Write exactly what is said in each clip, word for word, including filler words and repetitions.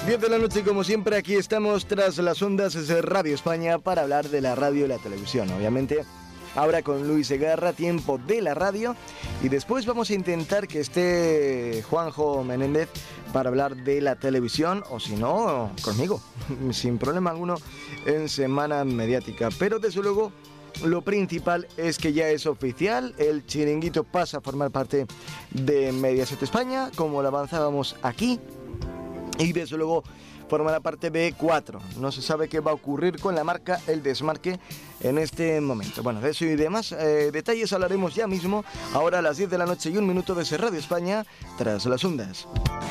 diez de la noche, como siempre, aquí estamos tras las ondas de Radio España para hablar de la radio y la televisión. Obviamente, ahora con Luis Segarra, tiempo de la radio. Y después vamos a intentar que esté Juanjo Menéndez para hablar de la televisión, o si no, conmigo, sin problema alguno, en Semana Mediática. Pero desde luego, lo principal es que ya es oficial, el Chiringuito pasa a formar parte de Mediaset España, como lo avanzábamos aquí. Y desde luego formará parte de cuatro. No se sabe qué va a ocurrir con la marca El Desmarque en este momento. Bueno, de eso y demás eh, detalles hablaremos ya mismo. Ahora a las diez de la noche y un minuto de Radio España, tras las ondas.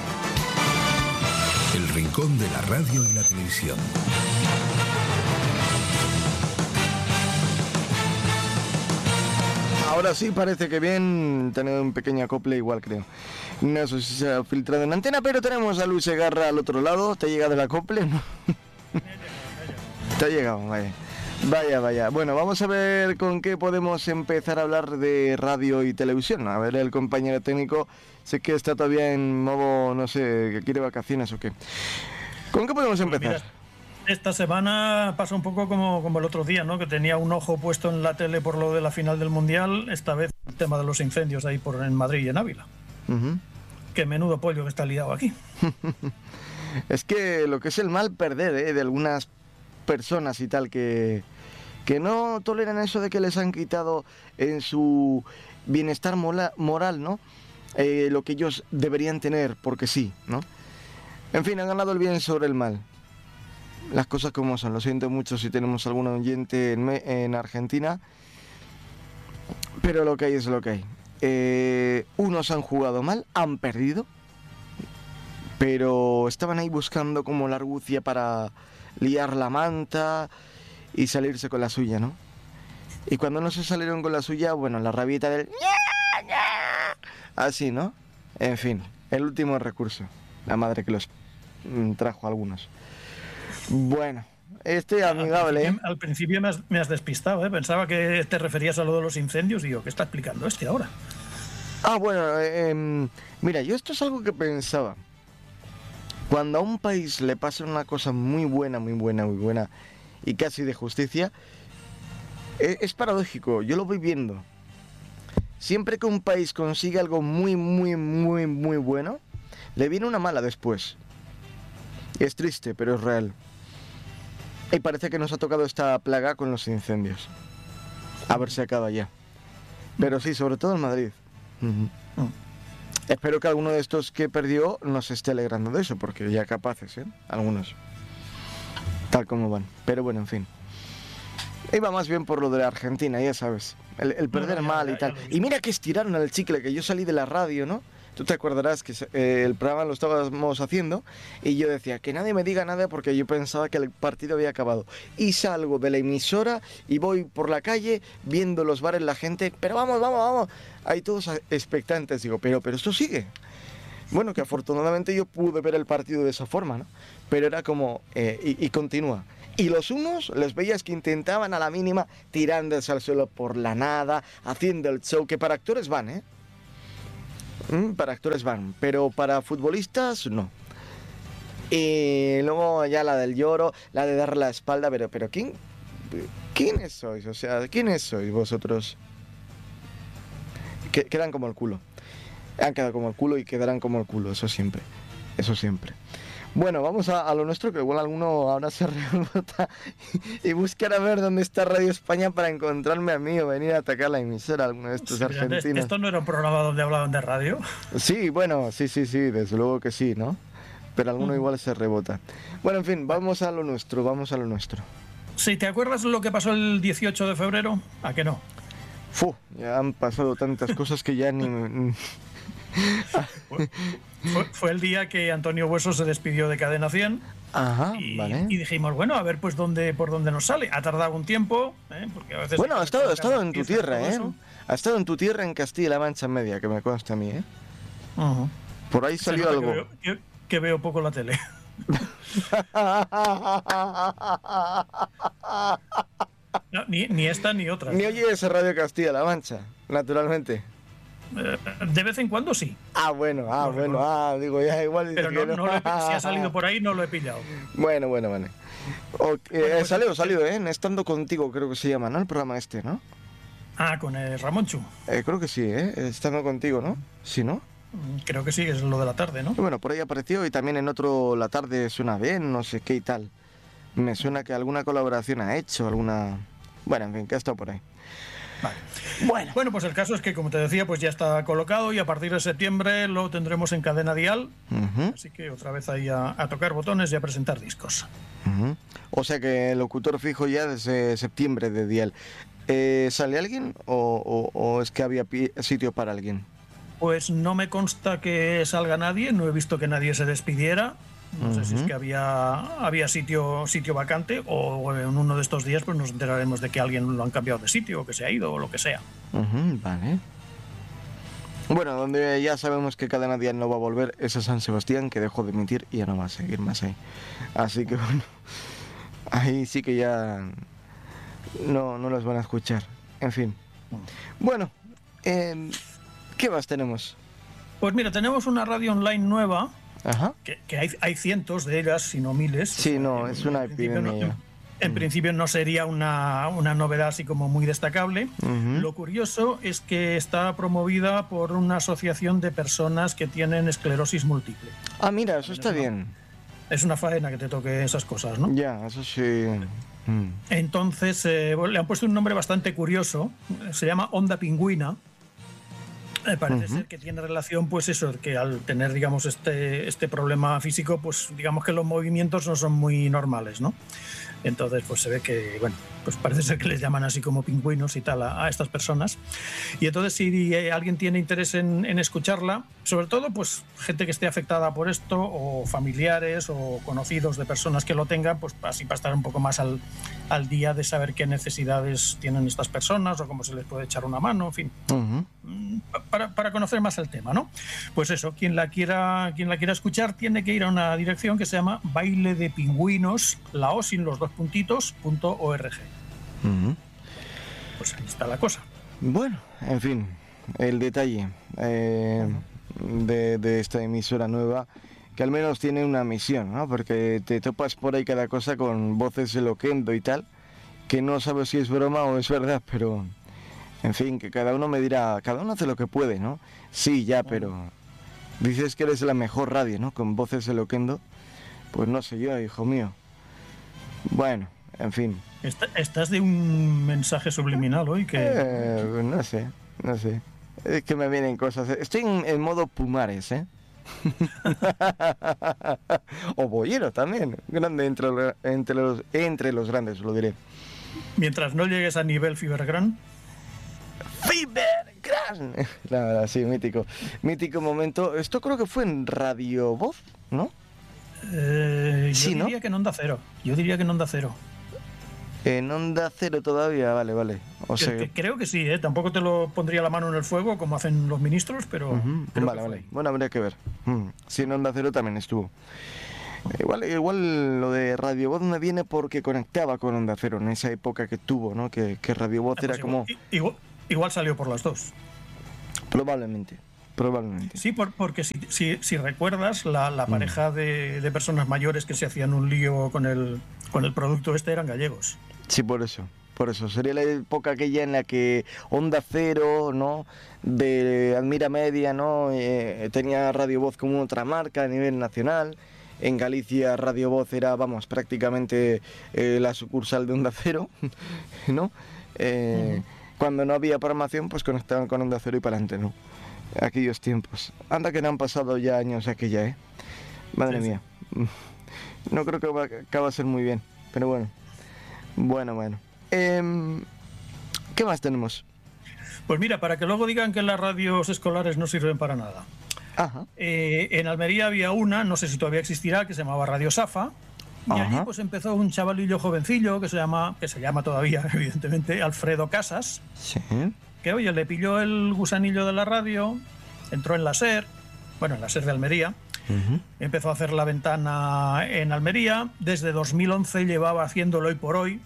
El rincón de la radio y la televisión. Ahora sí parece que bien, tener un pequeño acople igual creo. No sé si se ha filtrado en la antena, pero tenemos a Luis Segarra al otro lado. ¿Te ha llegado el acople? ¿No? Te ha llegado, vaya. Vaya, vaya. Bueno, vamos a ver con qué podemos empezar a hablar de radio y televisión. A ver, el compañero técnico, sé que está todavía en modo, no sé, que quiere vacaciones o qué. ¿Con qué podemos empezar? Pues mira, esta semana pasa un poco como, como el otro día, ¿no? Que tenía un ojo puesto en la tele por lo de la final del Mundial, esta vez el tema de los incendios ahí por en Madrid y en Ávila. Uh-huh. Qué menudo pollo que está liado aquí. Es que lo que es el mal perder, ¿eh? De algunas personas y tal que, que no toleran eso de que les han quitado en su bienestar mola, moral, ¿no? Eh, lo que ellos deberían tener, porque sí, ¿no? En fin, han ganado el bien sobre el mal. Las cosas como son. Lo siento mucho si tenemos algún oyente en, en Argentina, pero lo que hay es lo que hay. Eh, unos han jugado mal, han perdido, pero estaban ahí buscando como la argucia para liar la manta y salirse con la suya, ¿no? Y cuando no se salieron con la suya, bueno, la rabieta del así, ¿no? En fin, el último recurso, la madre que los trajo a algunos. Bueno, este amigable... Al principio, al principio me, has, me has despistado, ¿eh? Pensaba que te referías a lo de los incendios y yo, ¿qué está explicando este ahora? Ah, bueno, eh, eh, mira, yo esto es algo que pensaba. Cuando a un país le pasa una cosa muy buena, muy buena, muy buena y casi de justicia, es, es paradójico, yo lo voy viendo. Siempre que un país consigue algo muy, muy, muy, muy bueno, le viene una mala después. Es triste, pero es real. Y parece que nos ha tocado esta plaga con los incendios. A ver si acaba ya. Pero sí, sobre todo en Madrid. Uh-huh. Uh. Espero que alguno de estos que perdió nos esté alegrando de eso, porque ya capaces, ¿eh? Algunos. Tal como van. Pero bueno, en fin. Iba más bien por lo de la Argentina, ya sabes. El, el perder no, ya, mal ya, y tal. Ya, y mira que estiraron el chicle, que yo salí de la radio, ¿no? Tú te acordarás que eh, el programa lo estábamos haciendo y yo decía que nadie me diga nada porque yo pensaba que el partido había acabado. Y salgo de la emisora y voy por la calle viendo los bares, la gente, pero vamos, vamos, vamos. Hay todos expectantes, digo, pero, pero esto sigue. Bueno, que afortunadamente yo pude ver el partido de esa forma, ¿no? Pero era como, eh, y, y continúa. Y los unos, les veías que intentaban a la mínima tirándose al suelo por la nada, haciendo el show, que para actores van, ¿eh? Mm, para actores van, pero para futbolistas no. Y luego ya la del lloro, la de dar la espalda, pero, pero ¿quién, ¿quiénes sois? O sea, ¿quiénes sois vosotros? Que, quedan como el culo. Han quedado como el culo y quedarán como el culo, eso siempre. Eso siempre. Bueno, vamos a, a lo nuestro, que igual alguno ahora se rebota y, y buscar a ver dónde está Radio España para encontrarme a mí o venir a atacar la emisora, alguno de estos sí, argentinos. ¿Esto no era un programa donde hablaban de radio? Sí, bueno, sí, sí, sí, desde luego que sí, ¿no? Pero alguno uh-huh. igual se rebota. Bueno, en fin, vamos a lo nuestro, vamos a lo nuestro. Sí, ¿te acuerdas lo que pasó el dieciocho de febrero? ¿A qué no? Fu, ya han pasado tantas cosas que ya ni... Fue, fue, fue el día que Antonio Bueso se despidió de Cadena cien. Ajá, y, vale. y dijimos, bueno, a ver pues dónde, por dónde nos sale. Ha tardado un tiempo, ¿eh? Porque a veces bueno, ha estado, ha estado en tu tierra, ¿eh? Eso. Ha estado en tu tierra, en Castilla-La Mancha Media, que me consta a mí, ¿eh? Uh-huh. Por ahí salió algo. Que veo, que, que veo poco la tele. No, ni, ni esta ni otra. Ni oyes Radio Castilla-La Mancha, naturalmente. Eh, de vez en cuando sí. Ah, bueno, ah, No bueno, recuerdo. ah, digo, ya igual. Pero dice no, que no lo he- si ha salido por ahí no lo he pillado. Bueno, bueno, bueno. O- eh, Bueno, pues, salió, eh, salió, ¿eh? En Estando Contigo, creo que se llama, ¿no? El programa este, ¿no? Ah, con el Ramonchu. Eh, creo que sí, ¿eh? Estando Contigo, ¿no? Sí, ¿no? Mm, Creo que sí, es lo de la tarde, ¿no? Y bueno, por ahí apareció y también en otro La Tarde suena bien, no sé qué y tal. Me suena que alguna colaboración ha hecho, alguna... Bueno, en fin, que ha estado por ahí. Vale. Bueno. Bueno, pues el caso es que, como te decía, pues ya está colocado y a partir de septiembre lo tendremos en cadena dial. Ujú, Así que otra vez ahí a, a tocar botones y a presentar discos. ujú. O sea que el locutor fijo ya desde septiembre de Dial. Eh, ¿Sale alguien o, o- o es que había pi- sitio para alguien? Pues no me consta que salga nadie, no he visto que nadie se despidiera. No sé si es Ujú. que había, había sitio, sitio vacante o en uno de estos días pues nos enteraremos de que alguien lo han cambiado de sitio o que se ha ido o lo que sea. Ujú, vale. Bueno, donde ya sabemos que Cadena Dial no va a volver es a San Sebastián, que dejó de emitir y ya no va a seguir más ahí. Así que bueno, ahí sí que ya no, no los van a escuchar. En fin. Bueno, em, ¿qué más tenemos? Pues mira, tenemos una radio online nueva, Ajá. que, que hay, hay cientos de ellas, si no miles. Sí, no, es una principio no- epidemia ya. en- En principio no sería una, una novedad así como muy destacable. Ujú. Lo curioso es que está promovida por una asociación de personas que tienen esclerosis múltiple. Ah, mira, eso está bien. Es una faena que te toque esas cosas, ¿no? Ya, eso sí. Mm. Entonces eh, bueno, le han puesto un nombre bastante curioso. Se llama Onda Pingüina. Eh, parece Ujú. ser que tiene relación, pues eso, que al tener, digamos, este, este problema físico, pues digamos que los movimientos no son muy normales, ¿no? Entonces, pues se ve que, bueno, pues parece ser que les llaman así como pingüinos y tal a, a estas personas. Y entonces, si eh, alguien tiene interés en, en escucharla, sobre todo, pues gente que esté afectada por esto, o familiares o conocidos de personas que lo tengan, pues así para estar un poco más al, al día de saber qué necesidades tienen estas personas o cómo se les puede echar una mano, en fin. Ujú. Para, para conocer más el tema, ¿no? Pues eso, quien la quiera, quien la quiera escuchar tiene que ir a una dirección que se llama Baile de Pingüinos, la O sin los dos puntitos, punto org. Ujú. Pues ahí está la cosa. Bueno, en fin, el detalle eh, de, de esta emisora nueva, que al menos tiene una misión, ¿no? Porque te topas por ahí cada cosa con voces de loquendo y tal, que no sabes si es broma o es verdad, pero en fin, que cada uno me dirá, cada uno hace lo que puede, ¿no? Sí, ya, pero dices que eres la mejor radio, ¿no? Con voces de loquendo, pues no sé yo, hijo mío. Bueno, en fin. Está- estás de un mensaje subliminal hoy que... Eh, no sé, no sé. Es que me vienen cosas. Estoy en, en modo Pumares, ¿eh? O boyero también. Grande entre, lo- entre, los, entre los grandes, lo diré. Mientras no llegues a nivel Fibergran, ¡Fibergran! La verdad, sí, mítico. Mítico momento. Esto creo que fue en Radio Voz, ¿no? eh, yo Sí, ¿no? diría que en Onda Cero. Yo diría que en Onda Cero. En Onda Cero todavía, vale, vale. O sea, Que- que creo que sí, ¿eh? Tampoco te lo pondría la mano en el fuego como hacen los ministros, pero... ujú, creo vale, que fue vale. ahí. Bueno, habría que ver. Mm, Sí, en Onda Cero también estuvo. Igual, igual lo de Radio Voz me viene porque conectaba con Onda Cero en esa época que tuvo, ¿no? Que, que Radio Voz Ah, era pues como... igual, igual- igual salió por las dos. Probablemente, probablemente. Sí, por- porque si, si, si recuerdas, la, Mm. la pareja de, de personas mayores que se hacían un lío con el, con el producto este eran gallegos. Sí, por eso. Por eso. Sería la época aquella en la que Onda Cero, ¿no? De Admira Media, ¿no? Eh, tenía Radio Voz como otra marca a nivel nacional. En Galicia Radio Voz era, vamos, prácticamente eh, la sucursal de Onda Cero, ¿no? Eh, Ujú. Cuando no había programación, pues conectaban con Onda Cero y para adelante, ¿no? Aquellos tiempos. Anda que no han pasado ya años aquella, ¿eh? Madre Sí, sí. mía. No creo que va, que va a ser muy bien, pero bueno. Bueno, bueno. Em, ¿Qué más tenemos? Pues mira, para que luego digan que las radios escolares no sirven para nada. Ajá. Eh, en Almería había una, no sé si todavía existirá, que se llamaba Radio Safa. Y allí Ajá. pues empezó un chavalillo jovencillo que se llama, que se llama todavía, evidentemente, Alfredo Casas, Sí. que oye, le pilló el gusanillo de la radio, entró en la SER, bueno, en la SER de Almería, Ujú. empezó a hacer la ventana en Almería, desde dos mil once llevaba haciéndolo hoy por hoy,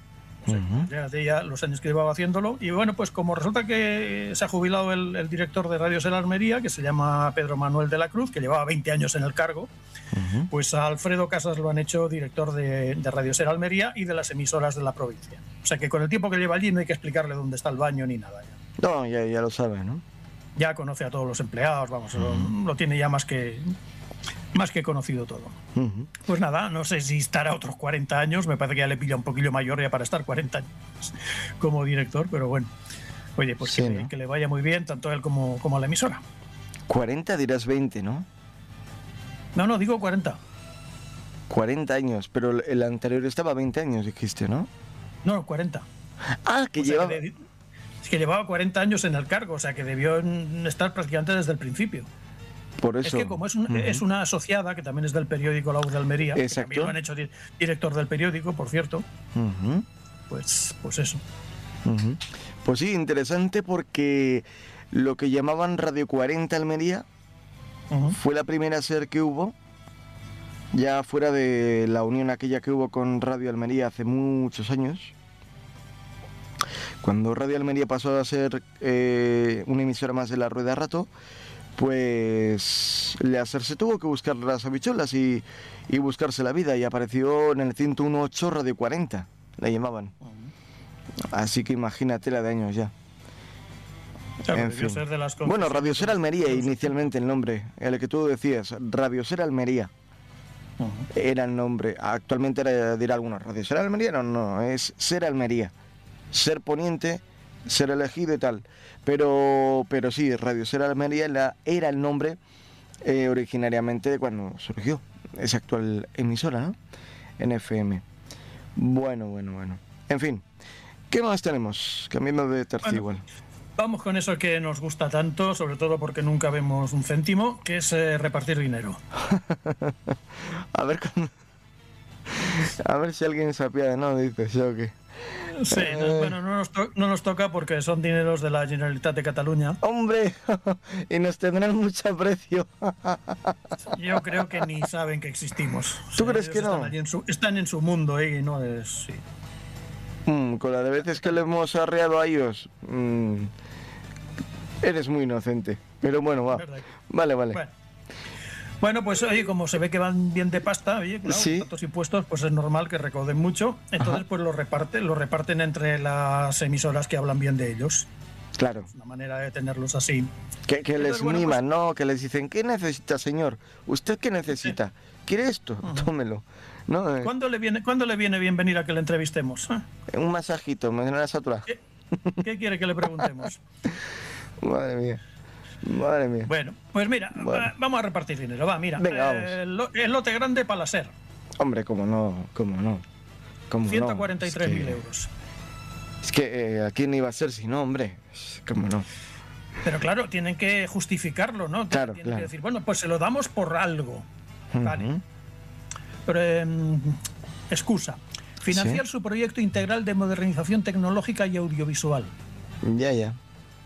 O sea, uh-huh. ya de ya los años que llevaba haciéndolo. Y bueno, pues como resulta que se ha jubilado el, el director de Radio Ser Almería, que se llama Pedro Manuel de la Cruz, que llevaba veinte años en el cargo, uh-huh. pues a Alfredo Casas lo han hecho director de, de Radio Ser Almería y de las emisoras de la provincia. O sea que con el tiempo que lleva allí no hay que explicarle dónde está el baño ni nada. Ya. No, ya, ya lo sabe, ¿no? Ya conoce a todos los empleados, vamos, uh-huh. lo, lo tiene ya más que... Más que conocido todo. Uh-huh. Pues nada, no sé si estará otros cuarenta años, me parece que ya le pilla un poquillo mayor ya para estar cuarenta años como director, pero bueno. Oye, pues sí, que, ¿no? que le vaya muy bien, tanto a él como, como a la emisora. cuarenta dirás veinte, ¿no? No, no, digo cuarenta. cuarenta años, pero el anterior estaba veinte años, dijiste, ¿no? No, cuarenta. Ah, que llevaba... Que de... Es que llevaba cuarenta años en el cargo, o sea que debió estar prácticamente desde el principio. Por eso. Es que como es, un, uh-huh. es una asociada, que también es del periódico La Voz de Almería, que también lo han hecho di- director del periódico, por cierto, uh-huh. pues, pues eso. Uh-huh. Pues sí, interesante porque lo que llamaban Radio cuarenta Almería uh-huh. fue la primera SER que hubo, ya fuera de la unión aquella que hubo con Radio Almería hace muchos años. Cuando Radio Almería pasó a ser eh, una emisora más de la Rueda Rato, pues la SER se tuvo que buscar las habichuelas y, y buscarse la vida, y apareció en el ciento uno punto ocho Radio cuarenta, la llamaban. Así que imagínate la de años ya. Claro, en fin. Ser de las bueno, Radio Ser Almería inicialmente el nombre, el que tú decías, Radio Ser Almería. Uh-huh. Era el nombre. Actualmente era, dirá algunos, Radio Ser Almería, no, no, es Ser Almería. Ser poniente, ser elegido y tal. Pero, pero sí, Radio Ser Almería la, era el nombre eh, originariamente de cuando surgió esa actual emisora, ¿no? En F M. Bueno, bueno, bueno. En fin, ¿qué más tenemos? Cambiando de tercio bueno, igual. Vamos con eso que nos gusta tanto, sobre todo porque nunca vemos un céntimo, que es eh, repartir dinero. a ver con... a ver si alguien se apiada, ¿no? Dices yo que... Sí, eh... no, bueno, no nos, to- no nos toca porque son dineros de la Generalitat de Cataluña. ¡Hombre! Y nos tendrán mucho aprecio. Yo creo que ni saben que existimos. ¿Tú o sea, crees que no? Están en, su, están en su mundo, ¿eh? Y no es... Sí. Mm, con la de veces que le hemos arreado a ellos, mm, eres muy inocente. Pero bueno, va. Vale, vale. Bueno. Bueno, pues oye, como se ve que van bien de pasta, oye, claro, sí. tantos impuestos, pues es normal que recauden mucho. Entonces, Ajá. pues lo reparten, lo reparten entre las emisoras que hablan bien de ellos. Claro. Es una manera de tenerlos así. Que, que les bueno, miman, pues... ¿no? Que les dicen, ¿qué necesita, señor? ¿Usted qué necesita? Sí. ¿Quiere esto? Uh-huh. Tómelo. ¿No? ¿Cuándo le viene, ¿cuándo le viene bien venir a que le entrevistemos? ¿Eh? Un masajito, me da la satura. ¿Qué, ¿Qué quiere que le preguntemos? Madre mía. Madre mía. Bueno, pues mira, bueno. vamos a repartir dinero. Va, mira. Venga, vamos. Eh, el, el lote grande para la SER. Hombre, cómo no, cómo no. ¿Cómo ciento cuarenta y tres mil no? Es que, euros. Es que, eh, ¿a quién iba a ser si no, hombre? ¿Cómo no? Pero claro, tienen que justificarlo, ¿no? Claro, tienen claro. que decir, bueno, pues se lo damos por algo. Uh-huh. Vale. Pero, eh, excusa. Financiar ¿Sí? su proyecto integral de modernización tecnológica y audiovisual. Ya, ya.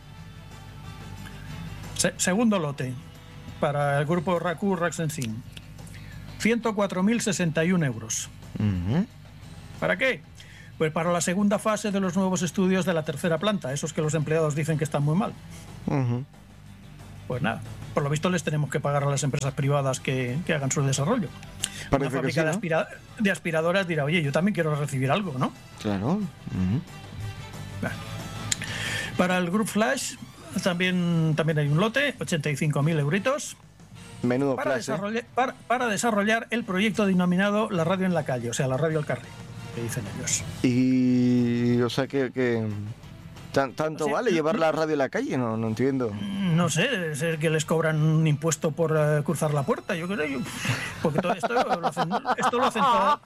Se- segundo lote, para el grupo RACU Raxensin. ciento cuatro mil sesenta y uno euros. Uh-huh. ¿Para qué? Pues para la segunda fase de los nuevos estudios de la tercera planta, esos que los empleados dicen que están muy mal. Uh-huh. Pues nada, por lo visto les tenemos que pagar a las empresas privadas que, que hagan su desarrollo. Parece Una fábrica sí, ¿no? de, aspira- de aspiradoras dirá, oye, yo también quiero recibir algo, ¿no? Claro. Uh-huh. Bueno. Para el Group Flash también, también hay un lote, ochenta y cinco mil euritos. Menudo para, flash, desarrollar, ¿eh? para, para desarrollar el proyecto denominado La Radio en la Calle, o sea, la Radio al Carrer, que dicen ellos. Y, o sea, que... que... ¿Tan, ¿Tanto o sea, vale llevar la radio a la calle? No, no entiendo. No sé, debe ser que les cobran un impuesto por uh, cruzar la puerta, yo creo. Yo, porque todo esto lo hacen, esto lo hacen todas,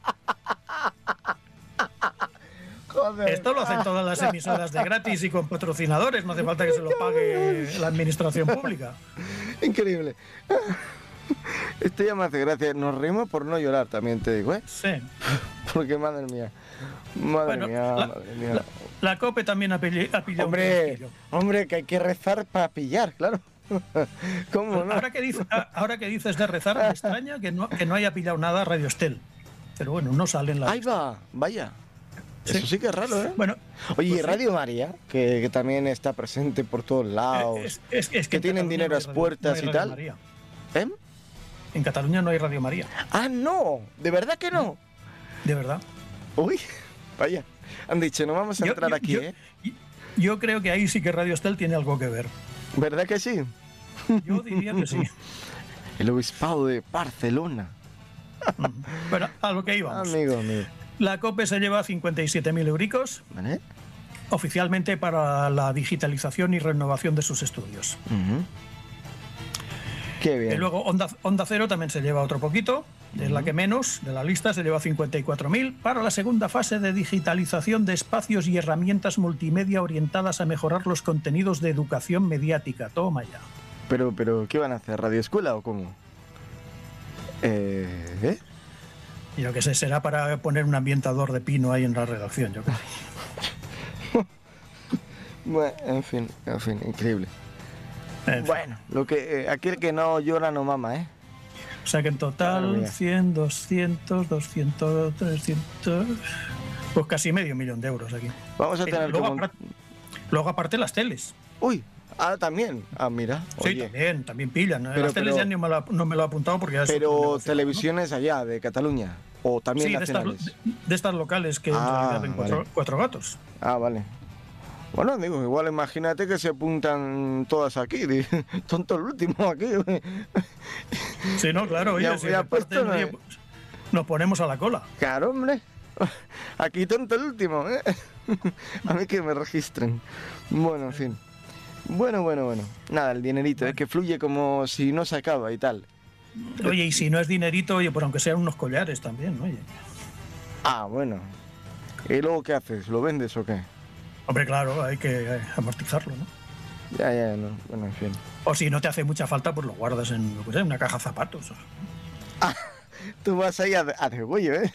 Joder. Esto lo hacen todas las emisoras de gratis y con patrocinadores, no hace falta que se lo pague la administración pública. Increíble. Esto ya me hace gracia. Nos reímos por no llorar, también te digo, ¿eh? Sí. Porque madre mía. Madre bueno, mía, la, madre mía. La, la COPE también ha, pilli, ha pillado hombre, un hombre, que hay que rezar para pillar, claro. ¿Cómo no? Ahora que, dice, ahora que dices de rezar, me extraña que no, que no haya pillado nada Radio Estel. Pero bueno, no salen las... Ahí va, vaya. Eso sí, sí que es raro, ¿eh? Bueno, oye, pues Radio sí. María, que, que también está presente por todos lados, Es, es, es que en tienen Cataluña dinero no a hay las Radio- puertas no hay y Radio tal. María. ¿Eh? En Cataluña no hay Radio María, Ah, no, ¿de verdad que no? de verdad. Uy, vaya, han dicho, no vamos a Yo- entrar yo- aquí, yo- ¿eh? Yo creo que ahí sí que Radio Estel tiene algo que ver. ¿Verdad que sí? Yo diría que sí. El obispado de Barcelona. Bueno, a lo que íbamos. Amigo, amigo. La COPE se lleva cincuenta y siete mil euricos ¿Vale? oficialmente para la digitalización y renovación de sus estudios. Ujú. Qué bien. Y luego Onda, Onda Cero también se lleva otro poquito, es la que menos de la lista, se lleva cincuenta y cuatro mil para la segunda fase de digitalización de espacios y herramientas multimedia orientadas a mejorar los contenidos de educación mediática. Toma ya. Pero, pero, ¿qué van a hacer? ¿Radio Escuela o cómo? Eh, ¿eh? Y lo que sé, será para poner un ambientador de pino ahí en la redacción, yo creo. Bueno, en fin, en fin, increíble. En fin. Bueno, lo que eh, aquel que no llora no mama, ¿eh? O sea que en Madre total mía. cien, doscientos, doscientos, trescientos... Pues casi medio millón de euros aquí. Vamos a Eh, tener luego, como... aparte, luego aparte las teles. Uy, ah, también. Ah, mira, Sí, oye. también, también pillan. Pero- las teles pero- ya ni me lo, no me lo he apuntado porque ya es otro Pero negocio, ¿no? televisiones allá, de Cataluña, o también Sí, de estas, nacionales. de, de estas locales que en Ah, realidad ven cuatro, vale. cuatro gatos. Ah, vale. Bueno, digo, igual imagínate que se apuntan todas aquí, di- tonto el último aquí. Sí, no, claro, oye, Ya- si ya aparte, puesto, ¿no? oye, pues, nos ponemos a la cola. Claro, hombre. Aquí tonto el último, ¿eh? A mí que me registren. Bueno, en fin. Bueno, bueno, bueno. Nada, el dinerito, es que fluye como si no se acaba y tal. Oye, y si no es dinerito, oye, pues aunque sean unos collares también, oye. Ah, bueno. ¿Y luego qué haces? ¿Lo vendes o qué? Hombre, claro, hay que eh, amortizarlo, ¿no? Ya, ya, no. Bueno, en fin. O si no te hace mucha falta, pues lo guardas en, lo que sé, en una caja de zapatos. Tú vas ahí a, a degüello, ¿eh?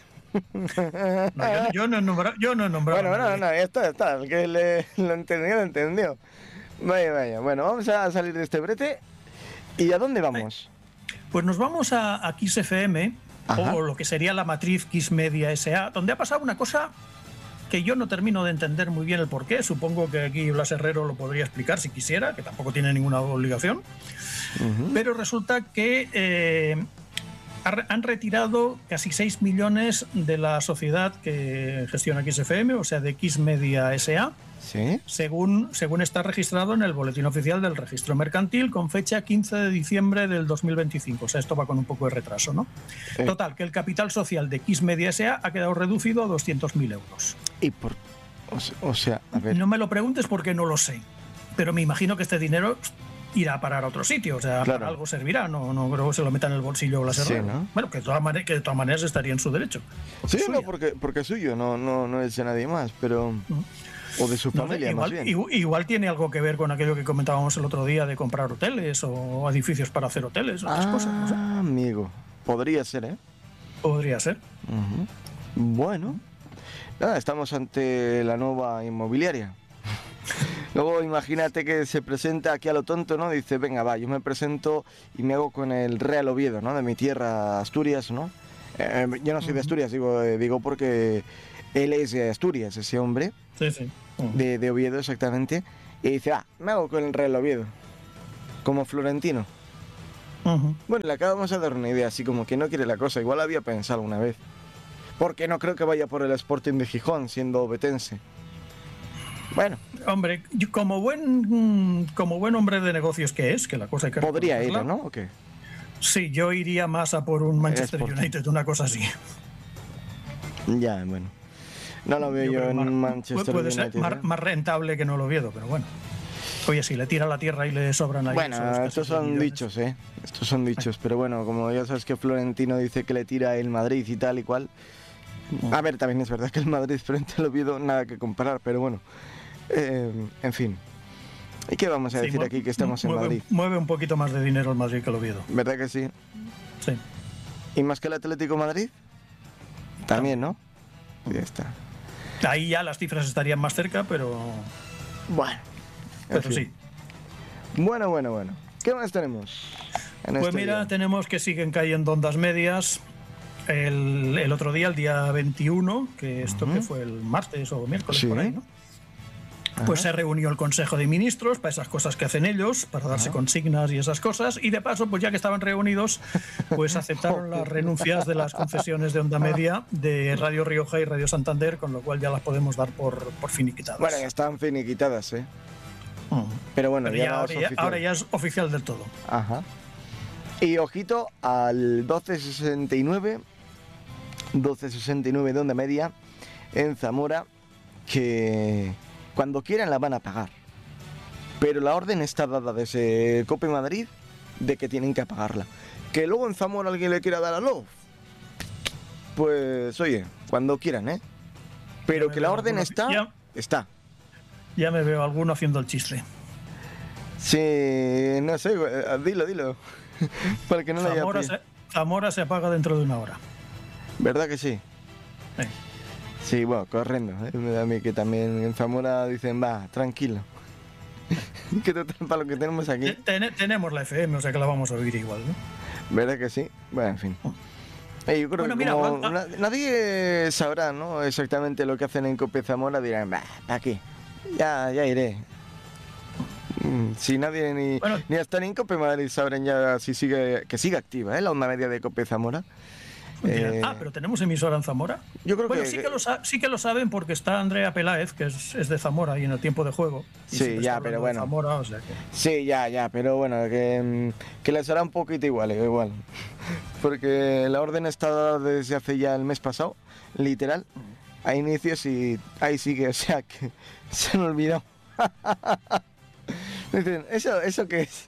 No, yo, yo no he nombrado, yo no he nombrado Bueno, a bueno, nadie. no, ya está, ya está. El que le, lo entendió, lo entendió. Vaya, vaya. Bueno, vamos a salir de este brete. ¿Y a dónde vamos? Pues nos vamos a, a Kiss F M, Ajá. o lo que sería la matriz Kiss Media S A, donde ha pasado una cosa que yo no termino de entender muy bien el porqué. Supongo que aquí Blas Herrero lo podría explicar si quisiera, que tampoco tiene ninguna obligación. Ujú. Pero resulta que eh, ha re- han retirado casi seis millones de la sociedad que gestiona Kiss F M, o sea, de Kiss Media S A, ¿Sí? según, según está registrado en el Boletín Oficial del Registro Mercantil con fecha quince de diciembre del dos mil veinticinco. O sea, esto va con un poco de retraso, ¿no? Sí. Total, que el capital social de Kiss Media S A ha quedado reducido a doscientos mil euros. Y por... O se- o sea, a ver... No me lo preguntes porque no lo sé, pero me imagino que este dinero irá a parar a otro sitio, o sea, Claro. para algo servirá, no, no creo que se lo meta en el bolsillo Blas Sí, Herrero. ¿no? Bueno, que de, todas maneras, que de todas maneras estaría en su derecho. Sí, Es no, suya. porque, porque es suyo, no, no, no es de nadie más, pero... O de su No sé, familia, más igual, bien. igual, igual tiene algo que ver con aquello que comentábamos el otro día de comprar hoteles o edificios para hacer hoteles, otras Ah, cosas, no sé. amigo. Podría ser, ¿eh? Podría ser. Ujú. Bueno. Nada, estamos ante la nueva inmobiliaria. Luego imagínate que se presenta aquí a lo tonto, ¿no? Dice, venga, va, yo me presento y me hago con el Real Oviedo, ¿no? De mi tierra, Asturias, ¿no? Eh, yo no soy de Asturias, digo, eh, digo porque él es de Asturias, ese hombre, Sí, sí. de, de Oviedo exactamente. Y dice, ah, me hago con el Real Oviedo. Como Florentino. Ujú. Bueno, le acabamos de dar una idea, así como que no quiere la cosa. Igual había pensado alguna vez. Porque no creo que vaya por el Sporting de Gijón, siendo obetense. Bueno, Hombre, yo como buen como buen hombre de negocios que es, que la cosa hay que podría ir, reconocerla, ¿no? ¿O qué? Sí, yo iría más a por un Manchester Sporting. United, una cosa así. Ya, bueno. No lo veo yo, creo en más- Manchester puede ser United. más, ¿eh? más rentable que no lo Oviedo, pero bueno. Oye, si le tira la tierra y le sobran ahí. Bueno, esos casi estos seis son millones. dichos, ¿eh? Estos son dichos, pero bueno, como ya sabes que Florentino dice que le tira el Madrid y tal y cual. A ver, también es verdad que el Madrid frente al Oviedo nada que comparar, pero bueno. Eh, en fin. ¿Y qué vamos a Sí, decir mue- aquí que estamos en mueve, Madrid? Mueve un poquito más de dinero el Madrid que el Oviedo. ¿Verdad que sí? Sí. ¿Y más que el Atlético Madrid? También, ¿no? Ya está. Ahí ya las cifras estarían más cerca, pero, Bueno. en pero fin. sí. Bueno, bueno, bueno. ¿Qué más tenemos? en Pues este mira, día? tenemos que siguen cayendo ondas medias el, el otro día, el día veintiuno, que esto uh-huh. que fue el martes o miércoles, ¿sí? Por ahí, ¿no? Pues Ajá. se reunió el Consejo de Ministros para esas cosas que hacen ellos, para darse Ajá. consignas y esas cosas, y de paso, pues ya que estaban reunidos, pues aceptaron las renuncias de las concesiones de onda media de Radio Rioja y Radio Santander, con lo cual ya las podemos dar por, por finiquitadas. Bueno, ya están finiquitadas, ¿eh? Uh-huh. Pero bueno, Pero ya, ya, no ahora, es ya, oficial. ahora ya es oficial del todo. Ajá. Y ojito al doce sesenta y nueve, doce sesenta y nueve de onda media en Zamora, que cuando quieran la van a pagar. Pero la orden está dada desde Cope Madrid de que tienen que apagarla. Que luego en Zamora alguien le quiera dar a luz, pues oye, cuando quieran, ¿eh? Pero que la orden está, ya, está. Ya me veo alguno haciendo el chiste. Sí, no sé, dilo, dilo. Para que no Zamora, haya... se, Zamora se apaga dentro de una hora. ¿Verdad que sí? Sí. Sí, bueno, corriendo. ¿eh? Me da a mí que también en Zamora dicen, va, tranquilo. Que total, para lo que tenemos aquí. Ten, tenemos la F M, o sea que la vamos a vivir igual, ¿no? ¿Verdad que sí? Bueno, en fin. Eh, yo creo bueno, que mira, como va, nadie sabrá, ¿no? Exactamente lo que hacen en Cope Zamora, dirán, va, ¿para qué? Ya, ya iré. Si nadie ni, bueno, ni hasta ni en Cope Madrid sabrán ya si sigue, que sigue activa, ¿eh? La onda media de Cope Zamora. Eh, ah, pero tenemos emisora en Zamora. Yo creo bueno, que, sí que, lo, sí que lo saben porque está Andrea Peláez, que es, es de Zamora y en el tiempo de juego. Sí, ya, pero bueno. Zamora, o sea que... Sí, ya, ya, pero bueno, que, que les hará un poquito igual, igual. Porque la orden está dada desde hace ya el mes pasado, literal, a inicios y ahí sigue, o sea que se me olvidó. Dicen, ¿eso, ¿eso qué es?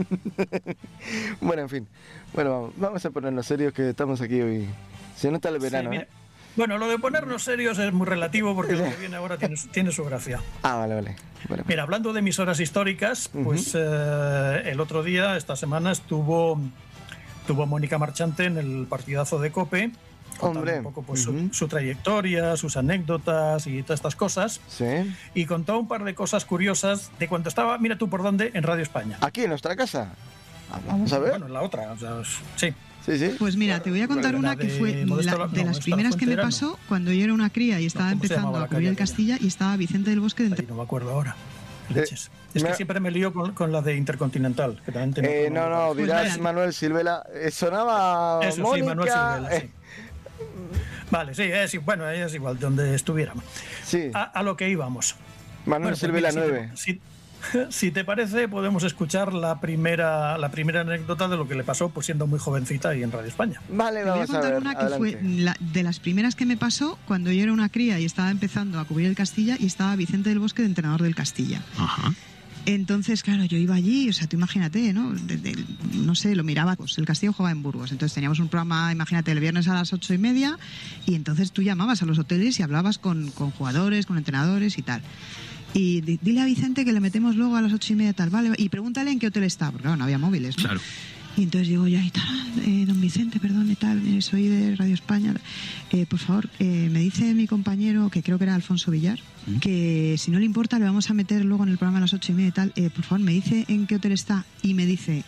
Bueno, en fin. Bueno, vamos, vamos a ponernos serios que estamos aquí hoy. Se nota el verano, sí, mira, ¿eh? Bueno, lo de ponernos serios es muy relativo porque lo que viene ahora tiene, tiene su gracia. Ah, vale, vale. Bueno. Mira, hablando de emisoras históricas, pues uh-huh. eh, el otro día, esta semana, estuvo, estuvo Mónica Marchante en el partidazo de COPE. Hombre, un poco pues, uh-huh. su, su trayectoria, sus anécdotas y todas estas cosas. Sí. Y contó un par de cosas curiosas de cuando estaba, mira tú por dónde, en Radio España. ¿Aquí, en nuestra casa? Vamos a ver. Bueno, en la otra, o sea, sí. Sí, sí. Pues mira, te voy a contar una que fue la, de las primeras que me pasó cuando yo era una cría y estaba empezando a cubrir el Castilla y estaba Vicente del Bosque de... Ay, no me acuerdo ahora. Leches. Es que me... siempre me lío con, con la de Intercontinental. Que también eh, no, no, no dirás pues Manuel Silvela. Eh, sonaba Eso, Mónica... Sí, Manuel Silvela, eh. sí. Vale, sí, es, bueno, es igual donde estuviéramos. Sí. A, a lo que íbamos. Manuel bueno, Silvela pues, nueve. Si, si te parece, podemos escuchar la primera la primera anécdota de lo que le pasó pues siendo muy jovencita y en Radio España. Vale, vamos a ver. Te voy a contar a ver, una que adelante. fue la, de las primeras que me pasó cuando yo era una cría y estaba empezando a cubrir el Castilla y estaba Vicente del Bosque de entrenador del Castilla. Ajá. Entonces, claro, yo iba allí, o sea, tú imagínate, ¿no? De, de, no sé, lo miraba, pues el Castillo jugaba en Burgos, entonces teníamos un programa, imagínate, el viernes a las ocho y media, y entonces tú llamabas a los hoteles y hablabas con, con jugadores, con entrenadores y tal. Y di, dile a Vicente que le metemos luego a las ocho y media tal, vale, y pregúntale en qué hotel está, porque claro, no había móviles, ¿no? Claro. Y entonces digo, ya y tal, eh, don Vicente, perdón y tal, eh, soy de Radio España. Eh, por favor, eh, me dice mi compañero, que creo que era Alfonso Villar, ¿Mm? que si no le importa le vamos a meter luego en el programa a las ocho y media y tal. Eh, por favor, me dice en qué hotel está y me dice...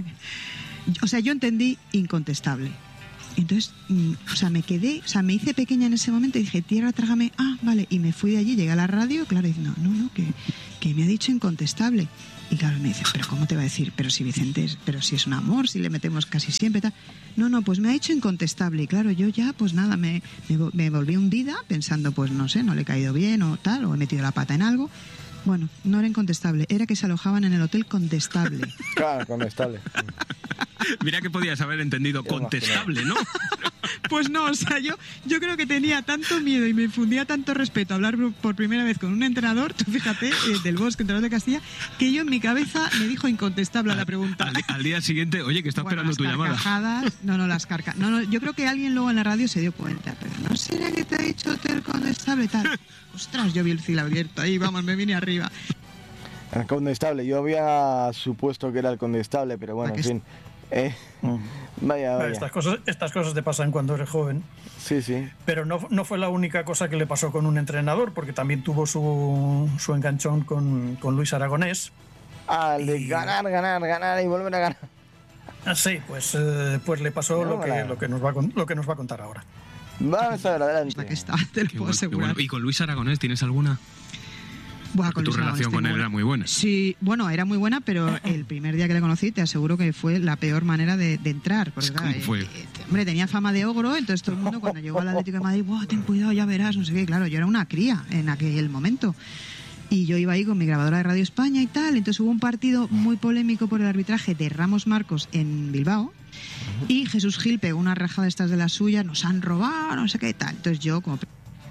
o sea, yo entendí incontestable. Entonces, o sea, me quedé, o sea, me hice pequeña en ese momento y dije, tierra, trágame, ah, vale, y me fui de allí, llegué a la radio, claro, y dije, no, no, no, que, que me ha dicho incontestable. Y claro, me dice, pero ¿cómo te va a decir? Pero si Vicente es, pero si es un amor, si le metemos casi siempre, tal. No, no, pues me ha dicho incontestable. Y claro, yo ya, pues nada, me, me, me volví hundida pensando, pues no sé, no le he caído bien o tal, o he metido la pata en algo. Bueno, no era incontestable, era que se alojaban en el hotel Contestable. Claro, Contestable. Mira que podías haber entendido contestable, ¿no? Pues no, o sea, yo, yo creo que tenía tanto miedo y me infundía tanto respeto hablar por primera vez con un entrenador, tú fíjate, eh, del Bosque, entrenador de Castilla, que yo en mi cabeza me dijo incontestable a la pregunta. Al, al día siguiente, oye, que está bueno, esperando tu llamada. No, no, las carcajadas. No, no, yo creo que alguien luego en la radio se dio cuenta, pero ¿no será que te ha dicho hotel Contestable tal? Ostras, yo vi el cielo abierto ahí, vamos, me vine arriba. El Condestable, yo había supuesto que era el Condestable, pero bueno, en fin. Eh, mm. Vaya, vaya. Estas cosas, estas cosas te pasan cuando eres joven. Sí, sí. Pero no, no fue la única cosa que le pasó con un entrenador, porque también tuvo su, su enganchón con, con Luis Aragonés. Al de y... ganar, ganar, ganar y volver a ganar. Ah, sí, pues, eh, pues le pasó No, lo, que, lo, que nos va a, lo que nos va a contar ahora. Vamos a ver, adelante. Aquí está, te lo Qué puedo bueno, qué asegurar. bueno. ¿Y con Luis Aragonés tienes alguna? Buah, con Tu Luis relación Aragonés con él tengo- era muy buena. Sí, bueno, era muy buena, pero el primer día que le conocí te aseguro que fue la peor manera de, de entrar. Porque, ¿Cómo claro, fue? eh, eh, hombre, tenía fama de ogro, entonces todo el mundo cuando llegó al Atlético de Madrid, ¡buah, ten cuidado, ya verás! No sé qué, claro, yo era una cría en aquel momento. Y yo iba ahí con mi grabadora de Radio España y tal, entonces hubo un partido muy polémico por el arbitraje de Ramos Marcos en Bilbao, y Jesús Gil pegó una rajada de estas de las suyas, nos han robado, no sé qué tal. Entonces yo, como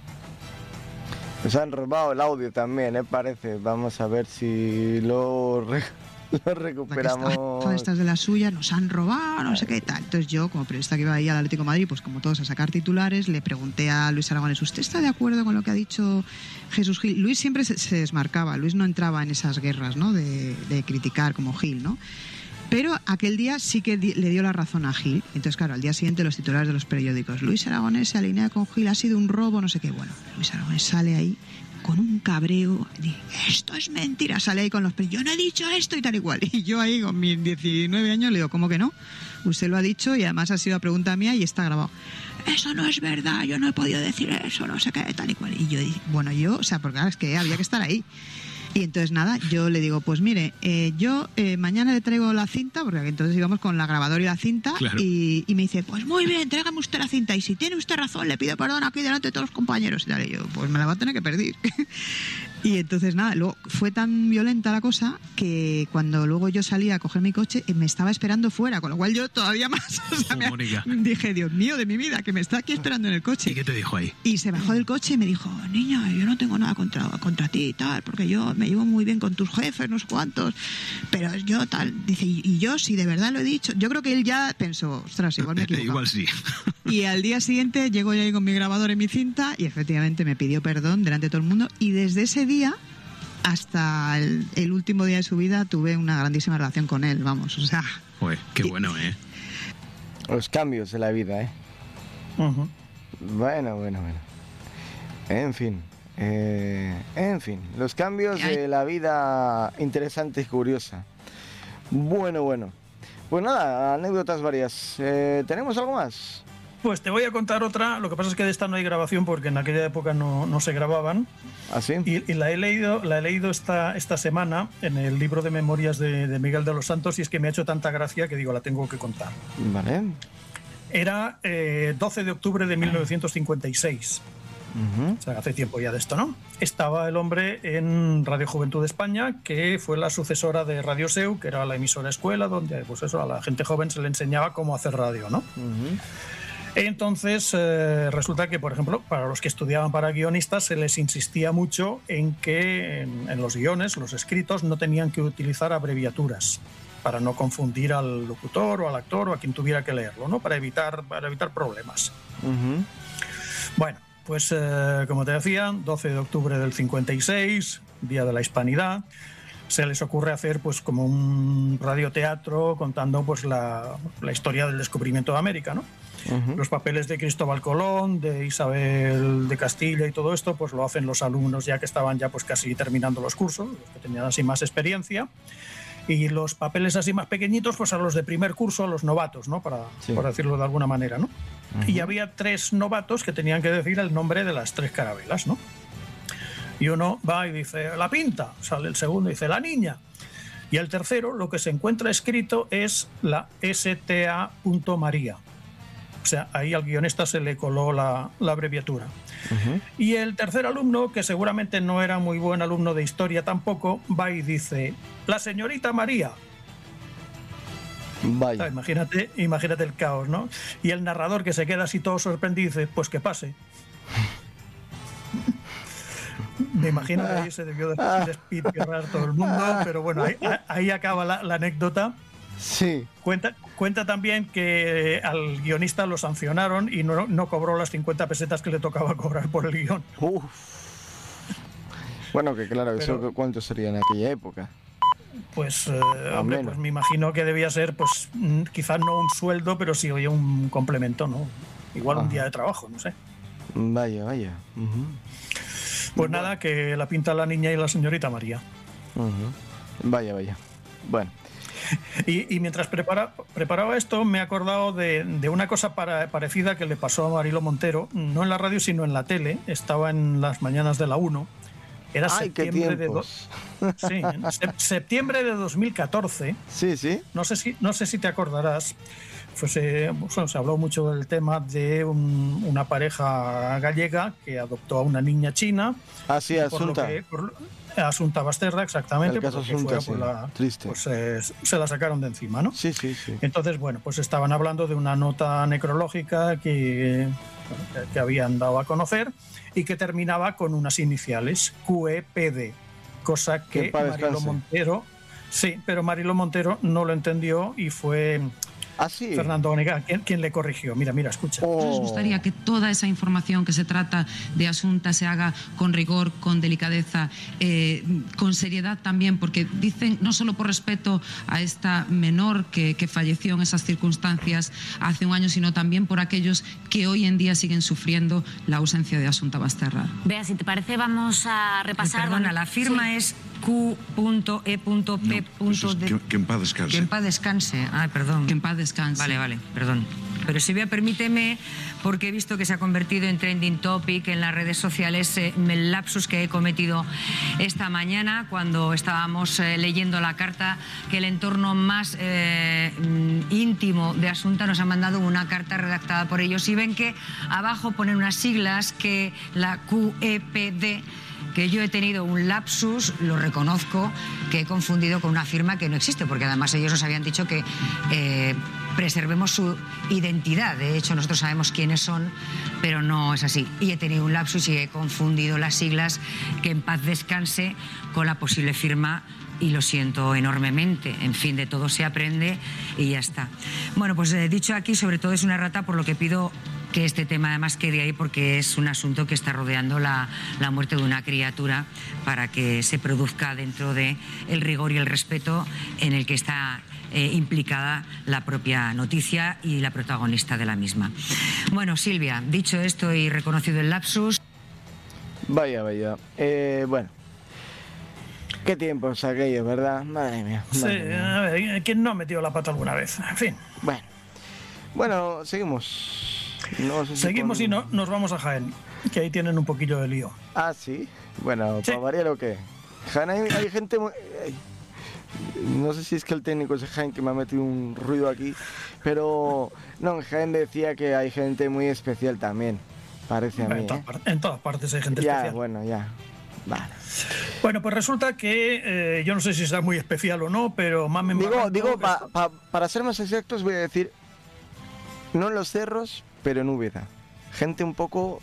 Nos han robado el audio también, ¿eh? Parece. Vamos a ver si lo, re- lo recuperamos. de estas de las suyas, nos han robado, no sé qué tal. Entonces yo, como periodista que iba ahí al Atlético de Madrid, pues como todos a sacar titulares, le pregunté a Luis Aragonés, ¿usted está de acuerdo con lo que ha dicho Jesús Gil? Luis siempre se, se desmarcaba, Luis no entraba en esas guerras, ¿no? De, de criticar como Gil, ¿no? Pero aquel día sí que di- le dio la razón a Gil. Entonces, claro, al día siguiente los titulares de los periódicos, Luis Aragonés se alinea con Gil, ha sido un robo, no sé qué. Bueno, Luis Aragonés sale ahí con un cabreo, dice, esto es mentira, sale ahí con los periódicos, yo no he dicho esto y tal y cual. Y yo ahí con mis diecinueve años le digo, ¿cómo que no? Usted lo ha dicho y además ha sido a pregunta mía y está grabado. Eso no es verdad, yo no he podido decir eso, no sé qué, tal y cual. Y yo dije, bueno, yo, o sea, porque claro, es que había que estar ahí. Y entonces nada, yo le digo, pues mire, eh, yo eh, mañana le traigo la cinta, porque entonces íbamos con la grabadora y la cinta, Claro. y, y me dice, pues muy bien, tráigame usted la cinta, y si tiene usted razón, le pido perdón aquí delante de todos los compañeros. Y tal, y yo, pues me la va a tener que perder. Y entonces nada, luego fue tan violenta la cosa que cuando luego yo salía a coger mi coche, eh, me estaba esperando fuera, con lo cual yo todavía más, o sea, me- Mónica. dije, Dios mío de mi vida, que me está aquí esperando en el coche. ¿Y qué te dijo ahí? Y se bajó del coche y me dijo, niña, yo no tengo nada contra, contra ti y tal, porque yo me llevo muy bien con tus jefes, no sé cuántos, pero yo tal, dice, y, y yo si de verdad lo he dicho, yo creo que él ya pensó, ostras, igual me he equivocado. Igual sí. Y al día siguiente llego yo ahí con mi grabador y mi cinta y efectivamente me pidió perdón delante de todo el mundo y desde ese día hasta el, el último día de su vida tuve una grandísima relación con él, vamos, o sea... Joder, qué bueno, ¿eh? Los cambios de la vida, ¿eh? Uh-huh. Bueno, bueno, bueno. En fin. eh, en fin. Los cambios de la vida interesante y curiosa. Bueno, bueno. Pues nada, anécdotas varias. Eh, ¿Tenemos algo más? Pues te voy a contar otra. Lo que pasa es que de esta no hay grabación porque en aquella época no, no se grababan. ¿Ah, sí? Y, y la he leído, la he leído esta, esta semana en el libro de memorias de, de Miguel de los Santos y es que me ha hecho tanta gracia que digo, la tengo que contar. Vale. Era eh, doce de octubre de mil novecientos cincuenta y seis. Ujú. O sea, hace tiempo ya de esto, ¿no? Estaba el hombre en Radio Juventud de España, que fue la sucesora de Radio Seu, que era la emisora escuela, donde pues eso, a la gente joven se le enseñaba cómo hacer radio, ¿no? Ujú. Entonces, eh, resulta que, por ejemplo, para los que estudiaban para guionistas se les insistía mucho en que en, en los guiones, los escritos, no tenían que utilizar abreviaturas para no confundir al locutor o al actor o a quien tuviera que leerlo, ¿no? Para evitar, para evitar problemas. Ujú. Bueno, pues eh, como te decía, doce de octubre del cincuenta y seis, Día de la Hispanidad, se les ocurre hacer pues como un radioteatro contando pues la, la historia del descubrimiento de América, ¿no? Ujú. Los papeles de Cristóbal Colón, de Isabel de Castilla y todo esto, pues lo hacen los alumnos ya que estaban ya pues casi terminando los cursos, los que tenían así más experiencia. Y los papeles así más pequeñitos, pues a los de primer curso, a los novatos, ¿no? Para, Sí. por decirlo de alguna manera, ¿no? Ujú. Y había tres novatos que tenían que decir el nombre de las tres carabelas, ¿no? Y uno va y dice, la Pinta. Sale el segundo y dice, la Niña. Y el tercero, lo que se encuentra escrito es la S T A María. O sea, ahí al guionista se le coló la, la abreviatura. Ujú. Y el tercer alumno, que seguramente no era muy buen alumno de historia tampoco, va y dice, la señorita María. O sea, Vaya. imagínate, imagínate el caos, ¿no? Y el narrador que se queda así todo sorprendido dice, pues que pase. Me imagino que ahí se debió de despidierrar todo el mundo, pero bueno, ahí, ahí acaba la, la anécdota. Sí. Cuenta, cuenta también que al guionista lo sancionaron y no, no cobró las cincuenta pesetas que le tocaba cobrar por el guión. Uf. Bueno, que claro, Pero- eso cuánto sería en aquella época. Pues, eh, hombre, menos. pues me imagino que debía ser, pues mm, quizás no un sueldo, pero sí, oye, un complemento, ¿no? Igual un Ajá. día de trabajo, no sé. Vaya, vaya. Ujú. Pues nada, que la pinta la niña y la señorita María. Ujú. Vaya, vaya. Bueno. Y, y mientras prepara, preparaba esto, me he acordado de, de una cosa para, parecida que le pasó a Mariló Montero, no en la radio, sino en la tele. Estaba en las mañanas de la uno. Era Ay, septiembre, de do... sí, se, septiembre de dos mil catorce. Sí, sí. No sé si, no sé si te acordarás. Pues, eh, bueno, se habló mucho del tema de un, una pareja gallega que adoptó a una niña china. Ah, sí, Asunta. Asunta Basterra, exactamente. El caso Asunta, sí. La, Triste. Pues eh, se la sacaron de encima, ¿no? Sí, sí, sí. Entonces, bueno, pues estaban hablando de una nota necrológica que, que habían dado a conocer y que terminaba con unas iniciales, Q E P D, cosa que Mariló Montero... Sí, pero Mariló Montero no lo entendió y fue... ¿Ah, sí? Fernando Onega, ¿quién, ¿quién le corrigió? Mira, mira, escucha. Oh. Nos gustaría que toda esa información que se trata de Asunta se haga con rigor, con delicadeza, eh, con seriedad también, porque dicen, no solo por respeto a esta menor que, que falleció en esas circunstancias hace un año, sino también por aquellos que hoy en día siguen sufriendo la ausencia de Asunta Basterra. Vea, si te parece, vamos a repasar... Perdona, la firma sí. es Q E P P. No, pues es que, que en paz descanse. Que en paz descanse. Ay, perdón. Que en paz descanse. Vale, vale, perdón. Pero Silvia, permíteme, porque he visto que se ha convertido en trending topic en las redes sociales, eh, el lapsus que he cometido esta mañana cuando estábamos eh, leyendo la carta, que el entorno más eh, íntimo de Asunta nos ha mandado una carta redactada por ellos y ven que abajo ponen unas siglas que la Q E P D, que yo he tenido un lapsus, lo reconozco, que he confundido con una firma que no existe, porque además ellos nos habían dicho que eh, preservemos su identidad. De hecho, nosotros sabemos quiénes son, pero no es así. Y he tenido un lapsus y he confundido las siglas, que en paz descanse, con la posible firma, y lo siento enormemente. En fin, de todo se aprende y ya está. Bueno, pues eh, dicho aquí, sobre todo es una errata, por lo que pido que este tema además quede ahí, porque es un asunto que está rodeando la, la muerte de una criatura, para que se produzca dentro de el rigor y el respeto en el que está eh, implicada la propia noticia y la protagonista de la misma. Bueno, Silvia, dicho esto y reconocido el lapsus... Vaya, vaya. Eh, bueno. Qué tiempos aquellos, ¿verdad? Madre mía. Madre sí, mía. A ver, ¿quién no ha metido la pata alguna vez? En fin. Bueno. Bueno, seguimos. No sé si Seguimos con... y no, nos vamos a Jaén, que ahí tienen un poquillo de lío. Ah, sí. Bueno, sí. ¿para variar o qué? Jaén hay, hay gente muy... Ay, no sé si es que el técnico es de Jaén que me ha metido un ruido aquí, pero no, en Jaén decía que hay gente muy especial también, parece a mí. En, todas, ¿eh? en todas partes hay gente ya, especial. Bueno, ya. Vale. Bueno, pues resulta que eh, yo no sé si será muy especial o no, pero Mame Digo, Barranco, digo pa, esto... pa, para ser más exactos voy a decir, no en los cerros, pero en Úbeda. Gente un poco...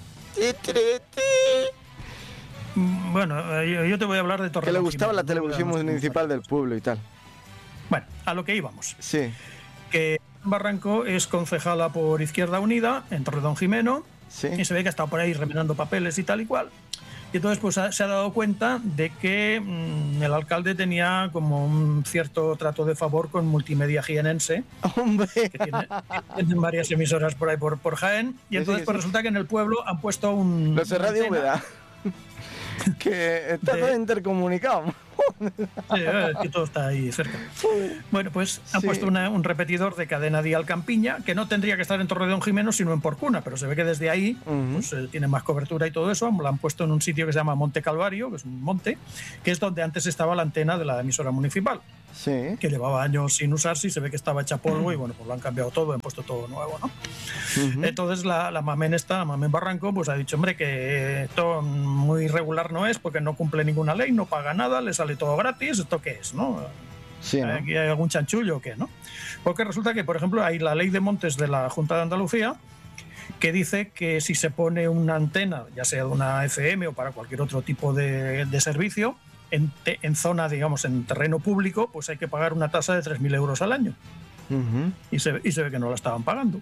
Bueno, yo, yo te voy a hablar de Torredón. Que le gustaba Jiménez, la televisión no municipal del pueblo y tal. Bueno, a lo que íbamos. Sí. Que Barranco es concejala por Izquierda Unida en Torredón Jimeno. Sí. Y se ve que ha estado por ahí remenando papeles y tal y cual. Y entonces pues se ha dado cuenta de que mmm, el alcalde tenía como un cierto trato de favor con Multimedia Jienense. ¡Hombre! Que tiene, tienen varias emisoras por ahí por, por Jaén. Y entonces sí, pues sí. resulta que en el pueblo han puesto un... Los de Radio Úbeda. Que está de... todo intercomunicado. Sí, que todo está ahí cerca. Bueno, pues han sí. puesto una, un repetidor de cadena Dial Campiña, que no tendría que estar en Torredón Jimeno, sino en Porcuna, pero se ve que desde ahí uh-huh. pues, eh, tiene más cobertura y todo eso. Lo han puesto en un sitio que se llama Monte Calvario, que es un monte, que es donde antes estaba la antena de la emisora municipal. Sí. Que llevaba años sin usarse y se ve que estaba hecha polvo y bueno, pues lo han cambiado todo, han puesto todo nuevo, ¿no? Uh-huh. Entonces la, la Mamen esta, la Mamen Barranco, pues ha dicho, hombre, que esto muy regular no es porque no cumple ninguna ley, no paga nada, le sale todo gratis, ¿esto qué es, no? Sí, ¿no? ¿Aquí hay algún chanchullo o qué, no? Porque resulta que, por ejemplo, hay la ley de montes de la Junta de Andalucía que dice que si se pone una antena, ya sea de una F M o para cualquier otro tipo de, de servicio, En, te, en zona, digamos, en terreno público, pues hay que pagar una tasa de tres mil euros al año. Uh-huh. Y, se, y se ve que no la estaban pagando.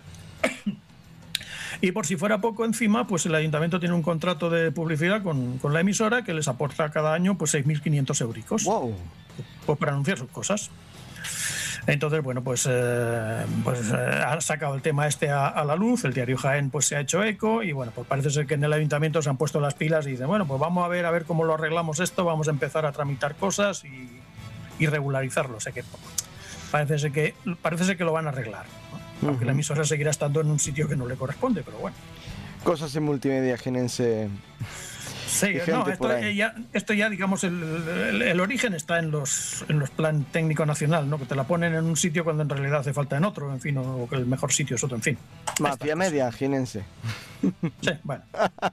Y por si fuera poco encima, pues el ayuntamiento tiene un contrato de publicidad con, con la emisora que les aporta cada año pues seis mil quinientos euricos. Wow. Pues para anunciar sus cosas. Entonces, bueno, pues, eh, pues eh, ha sacado el tema este a, a la luz, el diario Jaén pues se ha hecho eco y bueno, pues parece ser que en el ayuntamiento se han puesto las pilas y dicen, bueno, pues vamos a ver a ver cómo lo arreglamos esto, vamos a empezar a tramitar cosas y, y regularizarlo. O sea que parece ser que, parece ser que lo van a arreglar, ¿no? Aunque uh-huh. la emisora seguirá estando en un sitio que no le corresponde, pero bueno. Cosas en multimedia, genense. Sí, no, esto ya, esto ya, digamos, el, el, el origen está en los, en los plan técnico nacional, ¿no? Que te la ponen en un sitio cuando en realidad hace falta en otro, en fin, o que el mejor sitio es otro, en fin. Mafia media, genense. Sí, bueno.